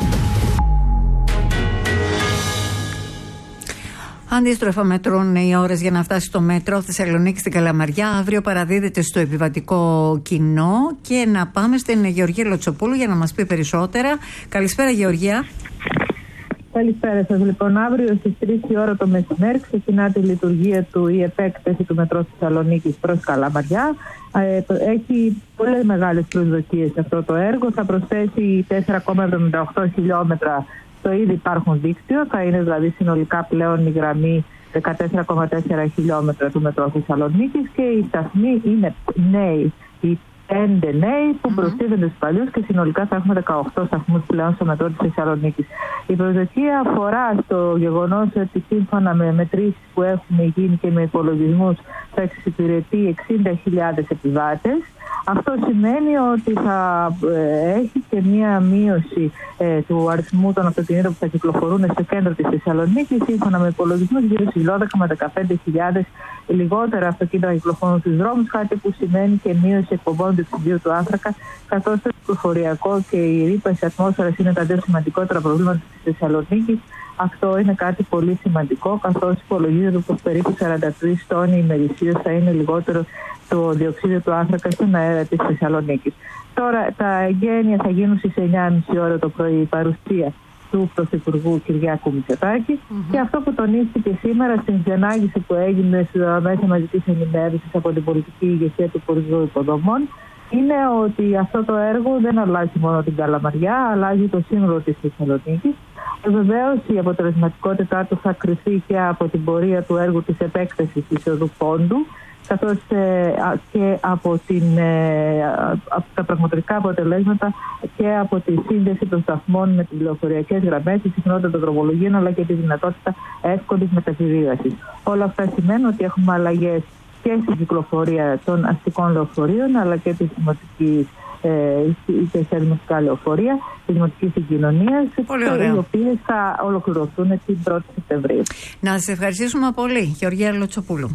Αντίστροφα μετρούν οι ώρες για να φτάσει στο μέτρο Θεσσαλονίκη στην Καλαμαριά. Αύριο παραδίδεται στο επιβατικό κοινό. Και να πάμε στην Γεωργία Λοτσοπούλου για να μας πει περισσότερα. Καλησπέρα, Γεωργία. Καλησπέρα σας. Λοιπόν, αύριο στις τρεις η ώρα το μεσημέρι ξεκινά τη λειτουργία του η επέκταση του μετρό Θεσσαλονίκης προς Καλαμαριά. Ε, έχει πολλές μεγάλες προσδοκίες σε αυτό το έργο. Θα προσθέσει τέσσερα κόμμα εβδομήντα οκτώ χιλιόμετρα στο ήδη υπάρχουν δίκτυο. Θα είναι δηλαδή συνολικά πλέον η γραμμή δεκατέσσερα κόμμα τέσσερα χιλιόμετρα του μετρό Θεσσαλονίκης και οι σταθμοί είναι νέοι. Οι πέντε νέοι που mm-hmm. προσθέτονται στους παλιούς και συνολικά θα έχουμε δεκαοκτώ σταθμούς πλέον στο μετρό της Θεσσαλονίκης. Η προσδοκία αφορά στο γεγονός ότι σύμφωνα με μετρήσεις που έχουν γίνει και με υπολογισμούς θα εξυπηρετεί εξήντα χιλιάδες επιβάτες. Αυτό σημαίνει ότι θα ε, έχει και μία μείωση ε, του αριθμού των αυτοκινήτων που θα κυκλοφορούν στο κέντρο της Θεσσαλονίκης. Σύμφωνα με υπολογισμούς, γύρω στις δώδεκα με δεκαπέντε χιλιάδες λιγότερα αυτοκίνητα θα κυκλοφορούν στους δρόμους, κάτι που σημαίνει και μείωση εκπομπών διοξειδίου του άνθρακα, καθώς το κυκλοφοριακό και η ρήπανση ατμόσφαιρας είναι τα δύο σημαντικότερα προβλήματα της Θεσσαλονίκης. Αυτό είναι κάτι πολύ σημαντικό, καθώς υπολογίζεται πως περίπου σαράντα τρεις τόνοι ημερησίως θα είναι λιγότερο το διοξείδιο του άνθρακα στον αέρα της Θεσσαλονίκης. Τώρα τα εγγένεια θα γίνουν στις εννιά και μισή ώρα το πρωί, η παρουσία του Πρωθυπουργού Κυριάκου Μητσοτάκη. Mm-hmm. Και αυτό που τονίστηκε σήμερα στην ξενάγηση που έγινε στα μέσα μαζικής ενημέρωσης από την πολιτική ηγεσία του Υπουργείου Υποδομών είναι ότι αυτό το έργο δεν αλλάζει μόνο την Καλαμαριά, αλλάζει το σύνολο της Θεσσαλονίκης. Βεβαίως η αποτελεσματικότητά του θα κριθεί και από την πορεία του έργου της επέκτασης της οδού Πόντου, καθώς ε, και από, την, ε, από τα πραγματικά αποτελέσματα και από τη σύνδεση των σταθμών με τις λεωφορειακές γραμμές, τη συχνότητα των δρομολογίων αλλά και τη δυνατότητα εύκολης μεταβιβίβασης. Όλα αυτά σημαίνουν ότι έχουμε αλλαγές και στην κυκλοφορία των αστικών λεωφορείων αλλά και της δημοτικής και σε δημοτικά λεωφορεία, τη δημοτική συγκοινωνία, οι οποίες θα ολοκληρωθούν την πρώτη Σεπτεμβρίου. Να σας ευχαριστήσουμε πολύ, Γεωργία Λοτσοπούλου.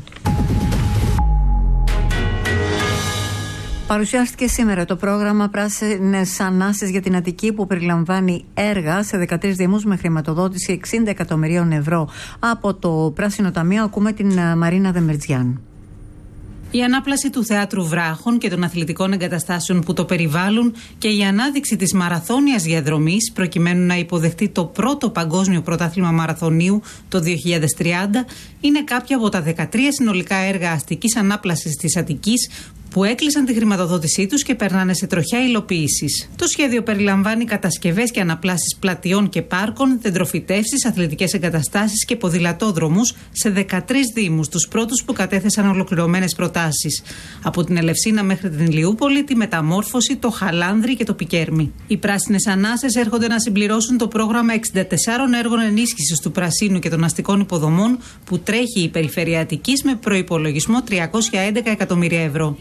Παρουσιάστηκε σήμερα το πρόγραμμα Πράσινες Ανάσες για την Αττική, που περιλαμβάνει έργα σε δεκατρείς δήμους με χρηματοδότηση εξήντα εκατομμυρίων ευρώ από το Πράσινο Ταμείο. Ακούμε την Μαρίνα Δεμερτζιάν. Η ανάπλαση του Θεάτρου Βράχων και των αθλητικών εγκαταστάσεων που το περιβάλλουν και η ανάδειξη της μαραθώνιας διαδρομής προκειμένου να υποδεχτεί το πρώτο παγκόσμιο πρωτάθλημα μαραθωνίου το δύο χιλιάδες τριάντα είναι κάποια από τα δεκατρία συνολικά έργα αστικής ανάπλασης της Αττικής που έκλεισαν τη χρηματοδότησή τους και περνάνε σε τροχιά υλοποίησης. Το σχέδιο περιλαμβάνει κατασκευές και αναπλάσεις πλατιών και πάρκων, δεντροφυτεύσεις, αθλητικές εγκαταστάσεις και ποδηλατόδρομους σε δεκατρείς δήμους, τους πρώτους που κατέθεσαν ολοκληρωμένες προτάσεις. Από την Ελευσίνα μέχρι την Ηλιούπολη, τη Μεταμόρφωση, το Χαλάνδρι και το Πικέρμι. Οι Πράσινες Ανάσες έρχονται να συμπληρώσουν το πρόγραμμα εξήντα τεσσάρων έργων ενίσχυσης του πρασίνου και των αστικών υποδομών που τρέχει η Περιφέρεια Αττικής με προϋπολογισμό τριακόσια έντεκα εκατομμύρια ευρώ.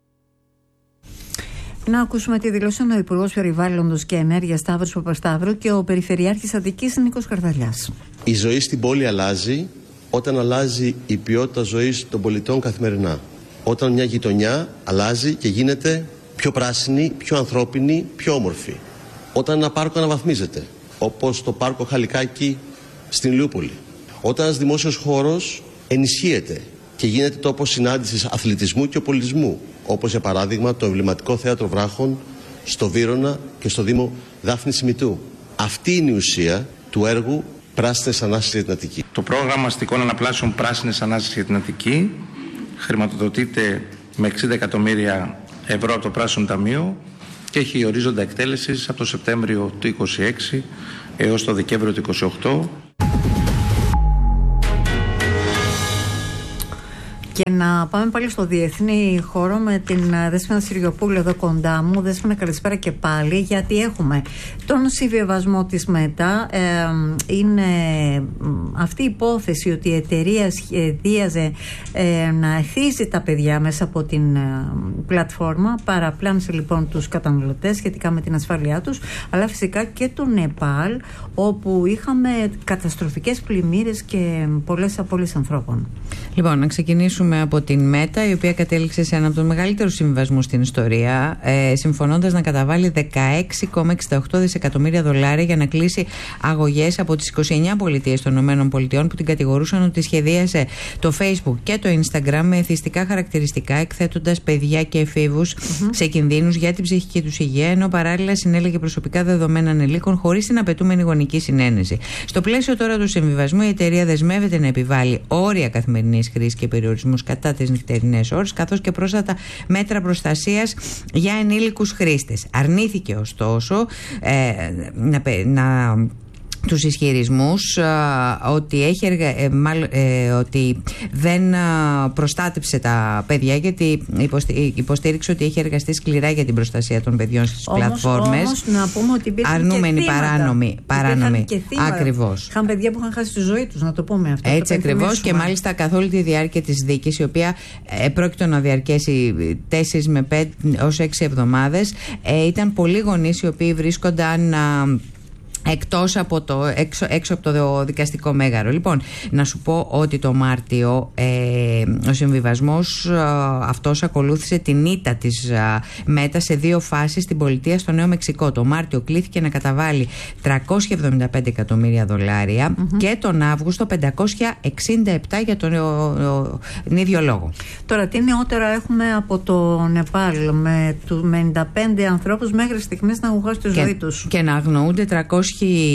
Να ακούσουμε τι δηλώσαν ο Υπουργός Περιβάλλοντος και Ενέργειας Σταύρος Παπασταύρου και ο Περιφερειάρχης Αττικής Νίκος Καρδαλιάς. Η ζωή στην πόλη αλλάζει όταν αλλάζει η ποιότητα ζωής των πολιτών καθημερινά. Όταν μια γειτονιά αλλάζει και γίνεται πιο πράσινη, πιο ανθρώπινη, πιο όμορφη. Όταν ένα πάρκο αναβαθμίζεται, όπως το πάρκο Χαλικάκη στην Ηλιούπολη. Όταν ένας δημόσιος χώρος ενισχύεται και γίνεται τόπος συνάντησης αθλητισμού και πολιτισμού, όπως για παράδειγμα το εμβληματικό θέατρο Βράχων στο Βύρωνα και στο Δήμο Δάφνης Σιμητού. Αυτή είναι η ουσία του έργου Πράσινες Ανάσες για την Αττική. Το πρόγραμμα αστικών αναπλάσεων Πράσινες Ανάσες για την Αττική χρηματοδοτείται με εξήντα εκατομμύρια ευρώ από το Πράσινο Ταμείο και έχει ορίζοντα εκτέλεσης από το Σεπτέμβριο του είκοσι έξι έως το Δεκέμβριο του είκοσι οκτώ. Και να πάμε πάλι στο διεθνή χώρο με την Δέσποινα Συριοπούλου εδώ κοντά μου. Δέσποινα, καλησπέρα και πάλι, γιατί έχουμε τον συμβιβασμό της ΜΕΤΑ. Ε, είναι αυτή η υπόθεση ότι η εταιρεία σχεδίαζε ε, να εθίζει τα παιδιά μέσα από την ε, πλατφόρμα. Παραπλάνησε λοιπόν τους καταναλωτές σχετικά με την ασφάλειά τους, αλλά φυσικά και το Νεπάλ, όπου είχαμε καταστροφικές πλημμύρες και πολλές απώλειες ανθρώπων. Λοιπόν, να ξεκινήσουμε από την ΜΕΤΑ, η οποία κατέληξε σε ένα από τους μεγαλύτερους συμβιβασμούς στην ιστορία, ε, συμφωνώντας να καταβάλει δεκαέξι κόμμα εξήντα οκτώ δισεκατομμύρια δολάρια για να κλείσει αγωγές από τις είκοσι εννέα πολιτείες των ΗΠΑ που την κατηγορούσαν ότι σχεδίασε το Facebook και το Instagram με εθιστικά χαρακτηριστικά, εκθέτοντας παιδιά και εφήβους mm-hmm. σε κινδύνους για την ψυχική τους υγεία, ενώ παράλληλα συνέλεγε προσωπικά δεδομένα ανηλίκων χωρίς την απαιτούμενη γονική συνένεση. Στο πλαίσιο τώρα του συμβιβασμού, η εταιρεία δεσμεύεται να επιβάλλει όρια καθημερινής χρήσης και περιορισμούς κατά τις νυχτερινές ώρες, καθώς και πρόσθετα μέτρα προστασίας για ενήλικους χρήστες. Αρνήθηκε ωστόσο ε, να, να τους ισχυρισμούς α, ότι, έχει εργα... ε, μάλλον, ε, ότι δεν α, προστάτεψε τα παιδιά, γιατί υποστη... υποστήριξε ότι έχει εργαστεί σκληρά για την προστασία των παιδιών στις όμως, πλατφόρμες. Όμως να πούμε ότι υπήρχαν αρνούμενοι και παράνομοι. παράνομοι. Ακριβώς. Είχαν παιδιά που είχαν χάσει τη ζωή τους, να το πούμε αυτό. Έτσι ακριβώς, και μάλιστα καθ' όλη τη διάρκεια της δίκης, η οποία ε, πρόκειται να διαρκέσει τέσσερις με πέντε έως έξι εβδομάδες, ε, ήταν πολλοί γονείς οι οποίοι βρίσκονταν Α, εκτός από το, έξω, έξω από το δικαστικό μέγαρο. Λοιπόν, να σου πω ότι το Μάρτιο ε, ο συμβιβασμός ε, αυτός ακολούθησε την ήττα της ε, ΜΕΤΑ σε δύο φάσεις στην πολιτεία στο Νέο Μεξικό. Το Μάρτιο κλήθηκε να καταβάλει τριακόσια εβδομήντα πέντε εκατομμύρια δολάρια mm-hmm. και τον Αύγουστο πεντακόσια εξήντα επτά για τον, ο, ο, τον ίδιο λόγο. Τώρα, τι νεότερα έχουμε από το Νεπάλ με, του, με ενενήντα πέντε ανθρώπους μέχρι στιγμής να έχουν χάσει τη ζωή τους. Και να αγνοούνται τριακόσιοι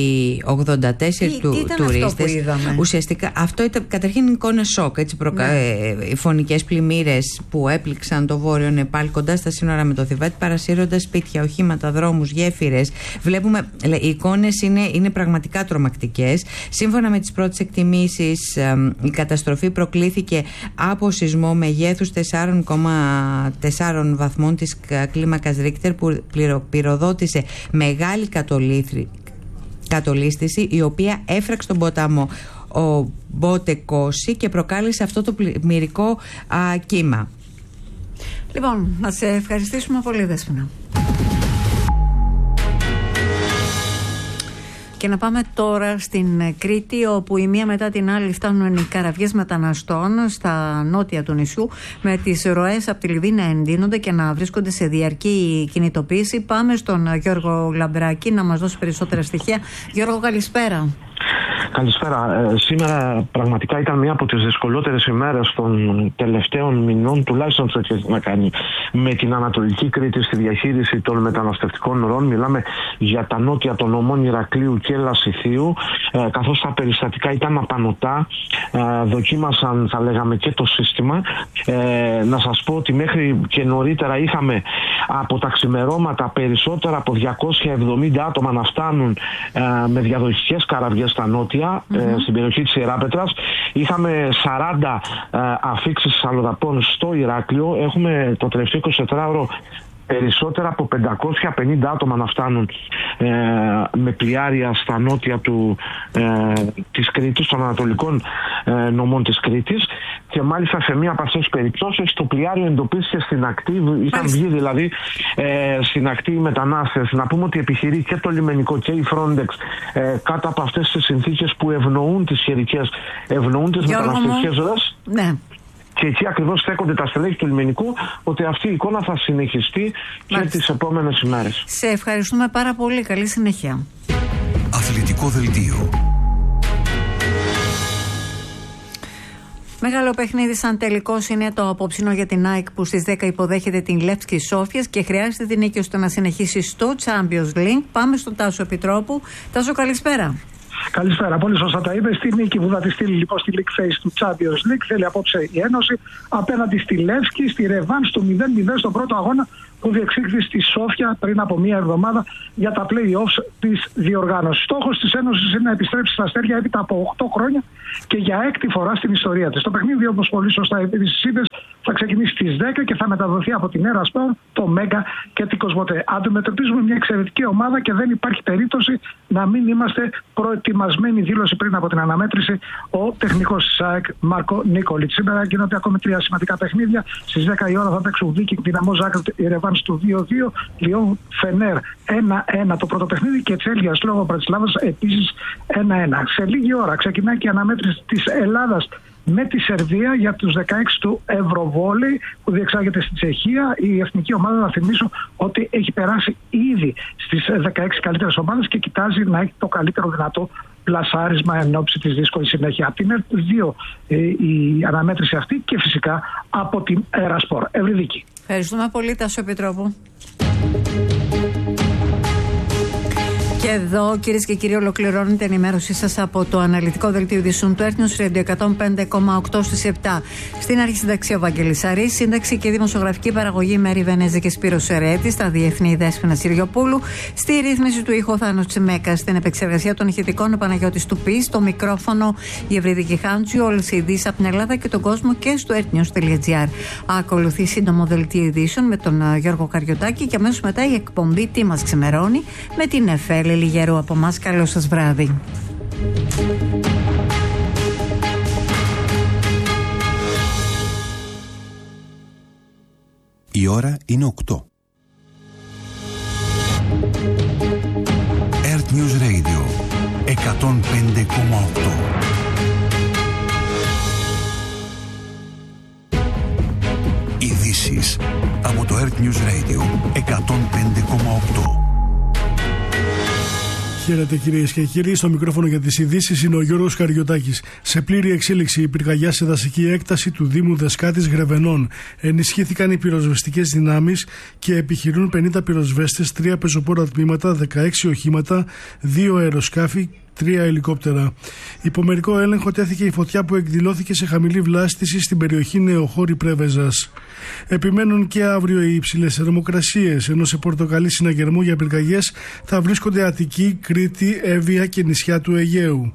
ογδόντα τέσσερις τι, του, τι ήταν τουρίστες. Αυτό που είδαμε? Ουσιαστικά αυτό ήταν καταρχήν εικόνα σοκ. Έτσι, προκα... ναι. ε, οι φωνικές πλημμύρες που έπληξαν το βόρειο Νεπάλ κοντά στα σύνορα με το Θιβέτ, παρασύροντας σπίτια, οχήματα, δρόμους, γέφυρες. Βλέπουμε, οι εικόνες είναι, είναι πραγματικά τρομακτικές. Σύμφωνα με τις πρώτες εκτιμήσεις, ε, η καταστροφή προκλήθηκε από σεισμό μεγέθους τέσσερα κόμμα τέσσερα βαθμών της κλίμακας Ρίχτερ, που πυροδότησε μεγάλη κατολίσθηση κατολίσθηση, η οποία έφραξε τον ποταμό ο Μποτεκόση και προκάλεσε αυτό το πλημμυρικό α, κύμα. Λοιπόν, να σε ευχαριστήσουμε πολύ, Δέσποινα. Και να πάμε τώρα στην Κρήτη, όπου η μία μετά την άλλη φτάνουν οι καραβιές μεταναστών στα νότια του νησιού, με τις ροές από τη Λιβύη να εντείνονται και να βρίσκονται σε διαρκή κινητοποίηση. Πάμε στον Γιώργο Λαμπράκη να μας δώσει περισσότερα στοιχεία. Γιώργο, καλησπέρα. Καλησπέρα. Ε, σήμερα πραγματικά ήταν μία από τις δυσκολότερες ημέρες των τελευταίων μηνών, τουλάχιστον σε ό,τι να κάνει με την Ανατολική Κρήτη στη διαχείριση των μεταναστευτικών ροών. Μιλάμε για τα νότια των νομών Ηρακλείου και Λασιθίου, ε, καθώς τα περιστατικά ήταν απανωτά, ε, δοκίμασαν, θα λέγαμε, και το σύστημα. Ε, να σας πω ότι μέχρι και νωρίτερα είχαμε από τα ξημερώματα περισσότερα από διακόσια εβδομήντα άτομα να φτάνουν ε, με διαδοχικές καραβιές στα νότια, mm-hmm. ε, στην περιοχή της Ιεράπετρας. Είχαμε σαράντα ε, αφήξεις αλλοδαπών στο Ηράκλειο. Έχουμε το τελευταίο εικοσιτετράωρο περισσότερα από πεντακόσια πενήντα άτομα να φτάνουν ε, με πλοιάρια στα νότια του, ε, της Κρήτης, των ανατολικών ε, νομών της Κρήτης, και μάλιστα σε μία από αυτές τις περιπτώσεις το πλοιάριο εντοπίστηκε στην ακτή, είχαν βγει δηλαδή ε, στην ακτή οι μετανάστες. Να πούμε ότι επιχειρεί και το λιμενικό και η Frontex ε, κάτω από αυτές τις συνθήκες που ευνοούν τις χερικές, ευνοούν τις μεταναστευτικές ροές. Ναι. Και εκεί ακριβώς στέκονται τα στελέχη του λιμενικού, ότι αυτή η εικόνα θα συνεχιστεί και τις επόμενες ημέρες. Σε ευχαριστούμε πάρα πολύ. Καλή συνέχεια. Αθλητικό δελτίο. Μεγάλο παιχνίδι σαν τελικός είναι το απόψινο για την ΑΕΚ που στις δέκα υποδέχεται την Λεύσκη Σόφιας και χρειάζεται την νίκη ώστε να συνεχίσει στο Champions League. Πάμε στον Τάσο Επιτρόπου. Τάσο, καλησπέρα. Καλησπέρα. Πολύ σωστά τα είπε. Στη νίκη που θα τη στείλει λοιπόν στη League Phase του Champions League, θέλει απόψε η Ένωση απέναντι στη Λεύσκη, στη ρεβάνς του μηδέν μηδέν στον πρώτο αγώνα που διεξήχθη στη Σόφια πριν από μία εβδομάδα για τα play-offs της διοργάνωσης. Στόχος της Ένωσης είναι να επιστρέψει στα αστέρια έπειτα από οκτώ χρόνια και για έκτη φορά στην ιστορία της. Το παιχνίδι, όπως πολύ σωστά επίσης είπες, θα ξεκινήσει στις δέκα και θα μεταδοθεί από την Έρα Σπορ, το Μέγκα και την Κοσμοτέ. Αντιμετωπίζουμε μια εξαιρετική ομάδα και δεν υπάρχει περίπτωση να μην είμαστε προετοιμασμένοι. Δήλωση πριν από την αναμέτρηση ο τεχνικός της ΑΕΚ Μάρκο Νίκολιτ. Σήμερα γίνονται ακόμη τρία σημαντικά παιχνίδια. Στις δέκα η ώρα θα παίξουν Βίκινγκ Δυναμό Ζάγκρεπ, η ρεβάνς του δύο δύο, Λιόν Φενέρ ένα ένα το πρώτο παιχνίδι και Τσέλια Λόγο Μπρατισλάβας επίσης ένα ένα. Σε λίγη ώρα ξεκινάει και η αναμέτρηση της Ελλάδας με τη Σερβία για τους δεκαέξι του Ευρωβόλεϊ που διεξάγεται στη Τσεχία. Η εθνική ομάδα, να θυμίσω ότι έχει περάσει ήδη στις δεκαέξι καλύτερες ομάδες και κοιτάζει να έχει το καλύτερο δυνατό πλασάρισμα εν ώψη της δύσκολης συνέχεια. Από την ΕΡΤ δύο ε, η αναμέτρηση αυτή και φυσικά από την Ερασπορ. Ευρυδίκη. Ευχαριστούμε πολύ, Τάσο Επιτρόπου. Και εδώ, κυρίες και κύριοι, ολοκληρώνεται η ενημέρωσή σας από το αναλυτικό δελτίο ειδήσεων του Earth News Radio εκατόν πέντε κόμμα οκτώ στις επτά. Στην αρχή συνταξή ο Βαγγέλης Αρής, σύνταξη και δημοσιογραφική παραγωγή Μέρη Βενέζη και Σπύρος Σερέτη, στα διεθνή Δέσποινα Συριοπούλου, στη ρύθμιση του ήχου Θάνος Τσιμέκα, στην επεξεργασία των ηχητικών ο Παναγιώτης Τουπής, στο μικρόφωνο η Ευρυδική Χάντζου, όλες οι ειδήσεις από την Ελλάδα και τον κόσμο και στο earthnews.gr. Ακολουθεί σύντομο δελτίο ειδήσεων με τον Γιώργο Καριωτάκη και αμέσως μετά η εκπομπή Τι μας ξημερώνει με την Εφέλη Λιγερού. Από εμάς, καλό σας βράδυ. Η ώρα είναι οκτώ. Earth News Radio εκατόν πέντε κόμμα οκτώ. Ειδήσεις από το Earth News Radio εκατόν πέντε κόμμα οκτώ. Χαίρετε κυρίες και κύριοι, στο μικρόφωνο για τις ειδήσεις είναι ο Γιώργος Καριωτάκης. Σε πλήρη εξέλιξη η πυρκαγιά σε δασική έκταση του Δήμου Δεσκάτης Γρεβενών. Ενισχύθηκαν οι πυροσβεστικές δυνάμεις και επιχειρούν πενήντα πυροσβέστες, τρία πεζοπόρα τμήματα, δεκαέξι οχήματα, δύο αεροσκάφη, τρία ελικόπτερα. Υπομερικό έλεγχο τέθηκε η φωτιά που εκδηλώθηκε σε χαμηλή βλάστηση στην περιοχή Νεοχώρη Πρέβεζας. Επιμένουν και αύριο οι υψηλές θερμοκρασίες, ενώ σε πορτοκαλί συναγερμό για πυρκαγιές θα βρίσκονται Αττική, Κρήτη, Εύβοια και νησιά του Αιγαίου.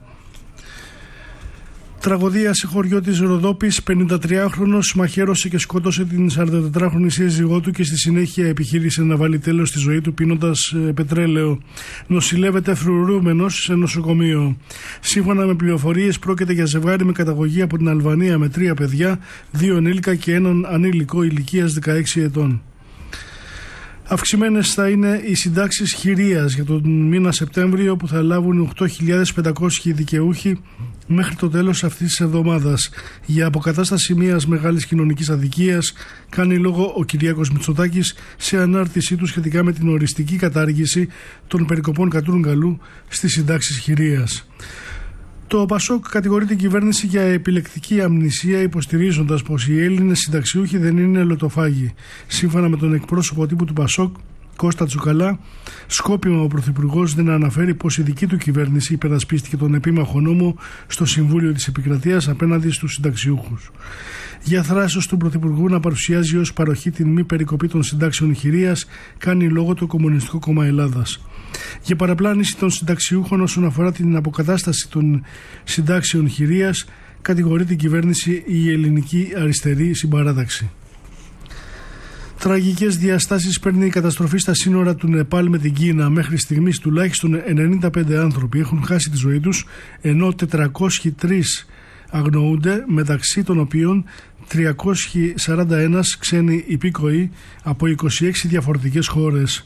Τραγωδία σε χωριό της Ροδόπης, πενηντατριάχρονος μαχαίρωσε και σκότωσε την σαραντατετράχρονη σύζυγό του και στη συνέχεια επιχείρησε να βάλει τέλος στη ζωή του πίνοντας ε, πετρέλαιο. Νοσηλεύεται φρουρούμενος σε νοσοκομείο. Σύμφωνα με πληροφορίες πρόκειται για ζευγάρι με καταγωγή από την Αλβανία με τρία παιδιά, δύο ενήλικα και έναν ανήλικο ηλικίας δεκαέξι ετών. Αυξημένες θα είναι οι συντάξεις χειρίας για τον μήνα Σεπτέμβριο που θα λάβουν οκτώ χιλιάδες πεντακόσιοι δικαιούχοι μέχρι το τέλος αυτής της εβδομάδας. Για αποκατάσταση μιας μεγάλης κοινωνικής αδικίας κάνει λόγο ο Κυριάκος Μητσοτάκης σε ανάρτησή του σχετικά με την οριστική κατάργηση των περικοπών κατούργκαλου στις συντάξεις χειρίας. Το ΠΑΣΟΚ κατηγορεί την κυβέρνηση για επιλεκτική αμνησία, υποστηρίζοντας πως οι Έλληνες συνταξιούχοι δεν είναι λωτοφάγοι. Σύμφωνα με τον εκπρόσωπο τύπου του ΠΑΣΟΚ, Κώστα Τσουκαλά, σκόπιμα ο Πρωθυπουργός δεν αναφέρει πως η δική του κυβέρνηση υπερασπίστηκε τον επίμαχο νόμο στο Συμβούλιο της Επικρατείας απέναντι στους συνταξιούχους. Για θράσος του Πρωθυπουργού να παρουσιάζει ως παροχή την μη περικοπή των συντάξεων χειρίας, κάνει λόγο το Κομμουνιστικό Κόμμα Ελλάδας. Για παραπλάνηση των συνταξιούχων όσον αφορά την αποκατάσταση των συντάξεων χειρίας, κατηγορεί την κυβέρνηση η Ελληνική Αριστερή Συμπαράταξη. Τραγικές διαστάσεις παίρνει η καταστροφή στα σύνορα του Νεπάλ με την Κίνα. Μέχρι στιγμής τουλάχιστον ενενήντα πέντε άνθρωποι έχουν χάσει τη ζωή τους, ενώ τετρακόσιοι τρεις αγνοούνται, μεταξύ των οποίων τριακόσιοι σαράντα ένα ξένοι υπήκοοι από είκοσι έξι διαφορετικές χώρες.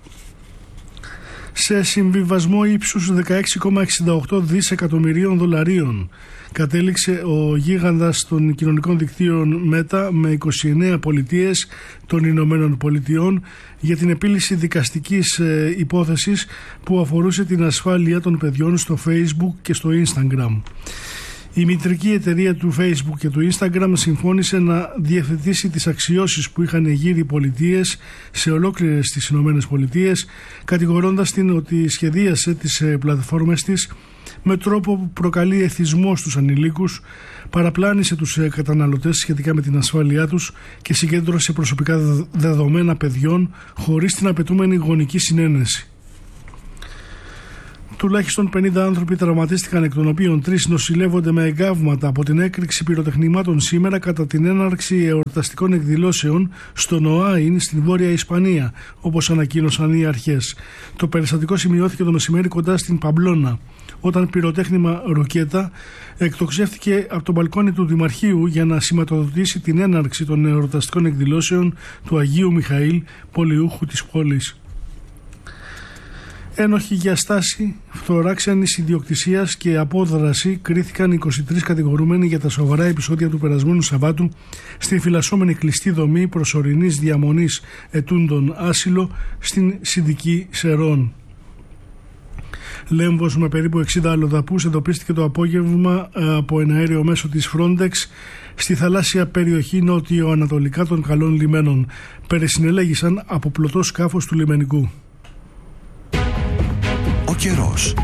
Σε συμβιβασμό ύψους δεκαέξι κόμμα εξήντα οκτώ δισεκατομμυρίων δολαρίων κατέληξε ο γίγαντας των κοινωνικών δικτύων Meta με είκοσι εννέα πολιτείες των Ηνωμένων Πολιτειών για την επίλυση δικαστικής ε, υπόθεσης που αφορούσε την ασφάλεια των παιδιών στο Facebook και στο Instagram. Η μητρική εταιρεία του Facebook και του Instagram συμφώνησε να διευθετήσει τις αξιώσεις που είχαν γύρει οι πολιτείες σε ολόκληρες τις Ηνωμένες Πολιτείες, κατηγορώντας την ότι σχεδίασε τις πλατφόρμες της με τρόπο που προκαλεί εθισμό στους ανηλίκους, παραπλάνησε τους καταναλωτές σχετικά με την ασφάλειά τους και συγκέντρωσε προσωπικά δεδομένα παιδιών χωρίς την απαιτούμενη γονική συνένεση. Τουλάχιστον πενήντα άνθρωποι τραυματίστηκαν, εκ των οποίων τρεις νοσηλεύονται με εγκάβματα από την έκρηξη πυροτεχνημάτων σήμερα κατά την έναρξη εορταστικών εκδηλώσεων στο Νοάιν στην Βόρεια Ισπανία, όπως ανακοίνωσαν οι αρχές. Το περιστατικό σημειώθηκε το μεσημέρι κοντά στην Παμπλώνα, όταν πυροτέχνημα ροκέτα εκτοξεύτηκε από το μπαλκόνι του Δημαρχείου για να σηματοδοτήσει την έναρξη των εορταστικών εκδηλώσεων του Αγίου Μιχαήλ, πολιούχου της πόλης. Ένοχοι για στάση, φθορά ξένης ιδιοκτησίας και απόδραση κρίθηκαν είκοσι τρεις κατηγορούμενοι για τα σοβαρά επεισόδια του περασμένου Σαββάτου στη φυλασσόμενη κλειστή δομή προσωρινής διαμονής ετούντων άσυλο στην Συνδική Σερών. Λέμβος με περίπου εξήντα αλλοδαπούς εντοπίστηκε το απόγευμα από ένα αέριο μέσο της Frontex στη θαλάσσια περιοχή νότιο-ανατολικά των Καλών Λιμένων. Περισυνελέγησαν από πλωτό σκάφος του λιμενικού. Ο καιρός.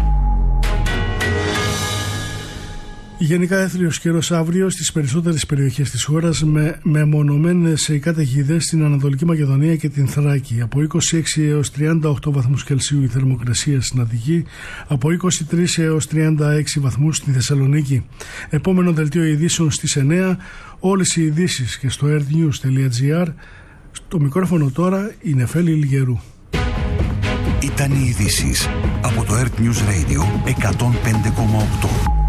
Γενικά έθριος καιρός αύριο στις περισσότερες περιοχές της χώρας με μεμονωμένες καταιγίδες στην Ανατολική Μακεδονία και την Θράκη. Από είκοσι έξι έως τριάντα οκτώ βαθμούς Κελσίου η θερμοκρασία στην Αττική, από είκοσι τρεις έως τριάντα έξι βαθμούς στη Θεσσαλονίκη. Επόμενο δελτίο ειδήσεων στις εννέα. Όλες οι ειδήσεις και στο earthnews τελεία gr. Στο μικρόφωνο τώρα η Νεφέλη Λιγερού. Ήταν οι ειδήσεις από το Earth News Radio εκατόν πέντε κόμμα οκτώ.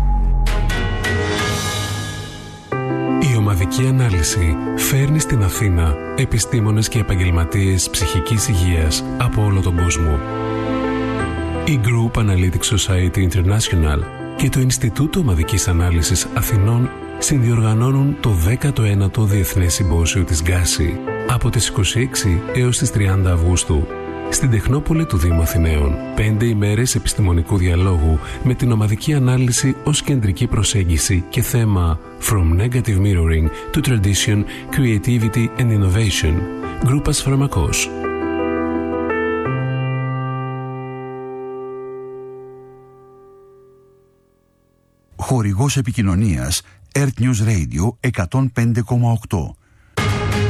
Η ομαδική ανάλυση φέρνει στην Αθήνα επιστήμονες και επαγγελματίες ψυχικής υγείας από όλο τον κόσμο. Η Group Analytics Society International και το Ινστιτούτο Ομαδικής Ανάλυσης Αθηνών συνδιοργανώνουν το δέκατο ένατο Διεθνές Συμπόσιο της Γκάση από τις είκοσι έξι έως τις τριάντα Αυγούστου στην Τεχνόπολη του Δήμου Αθηναίων. Πέντε ημέρες επιστημονικού διαλόγου με την ομαδική ανάλυση ως κεντρική προσέγγιση και θέμα From Negative Mirroring to Tradition, Creativity and Innovation. Γκρούπας Φαρμακός. Χορηγός επικοινωνίας Earth News Radio εκατόν πέντε κόμμα οκτώ.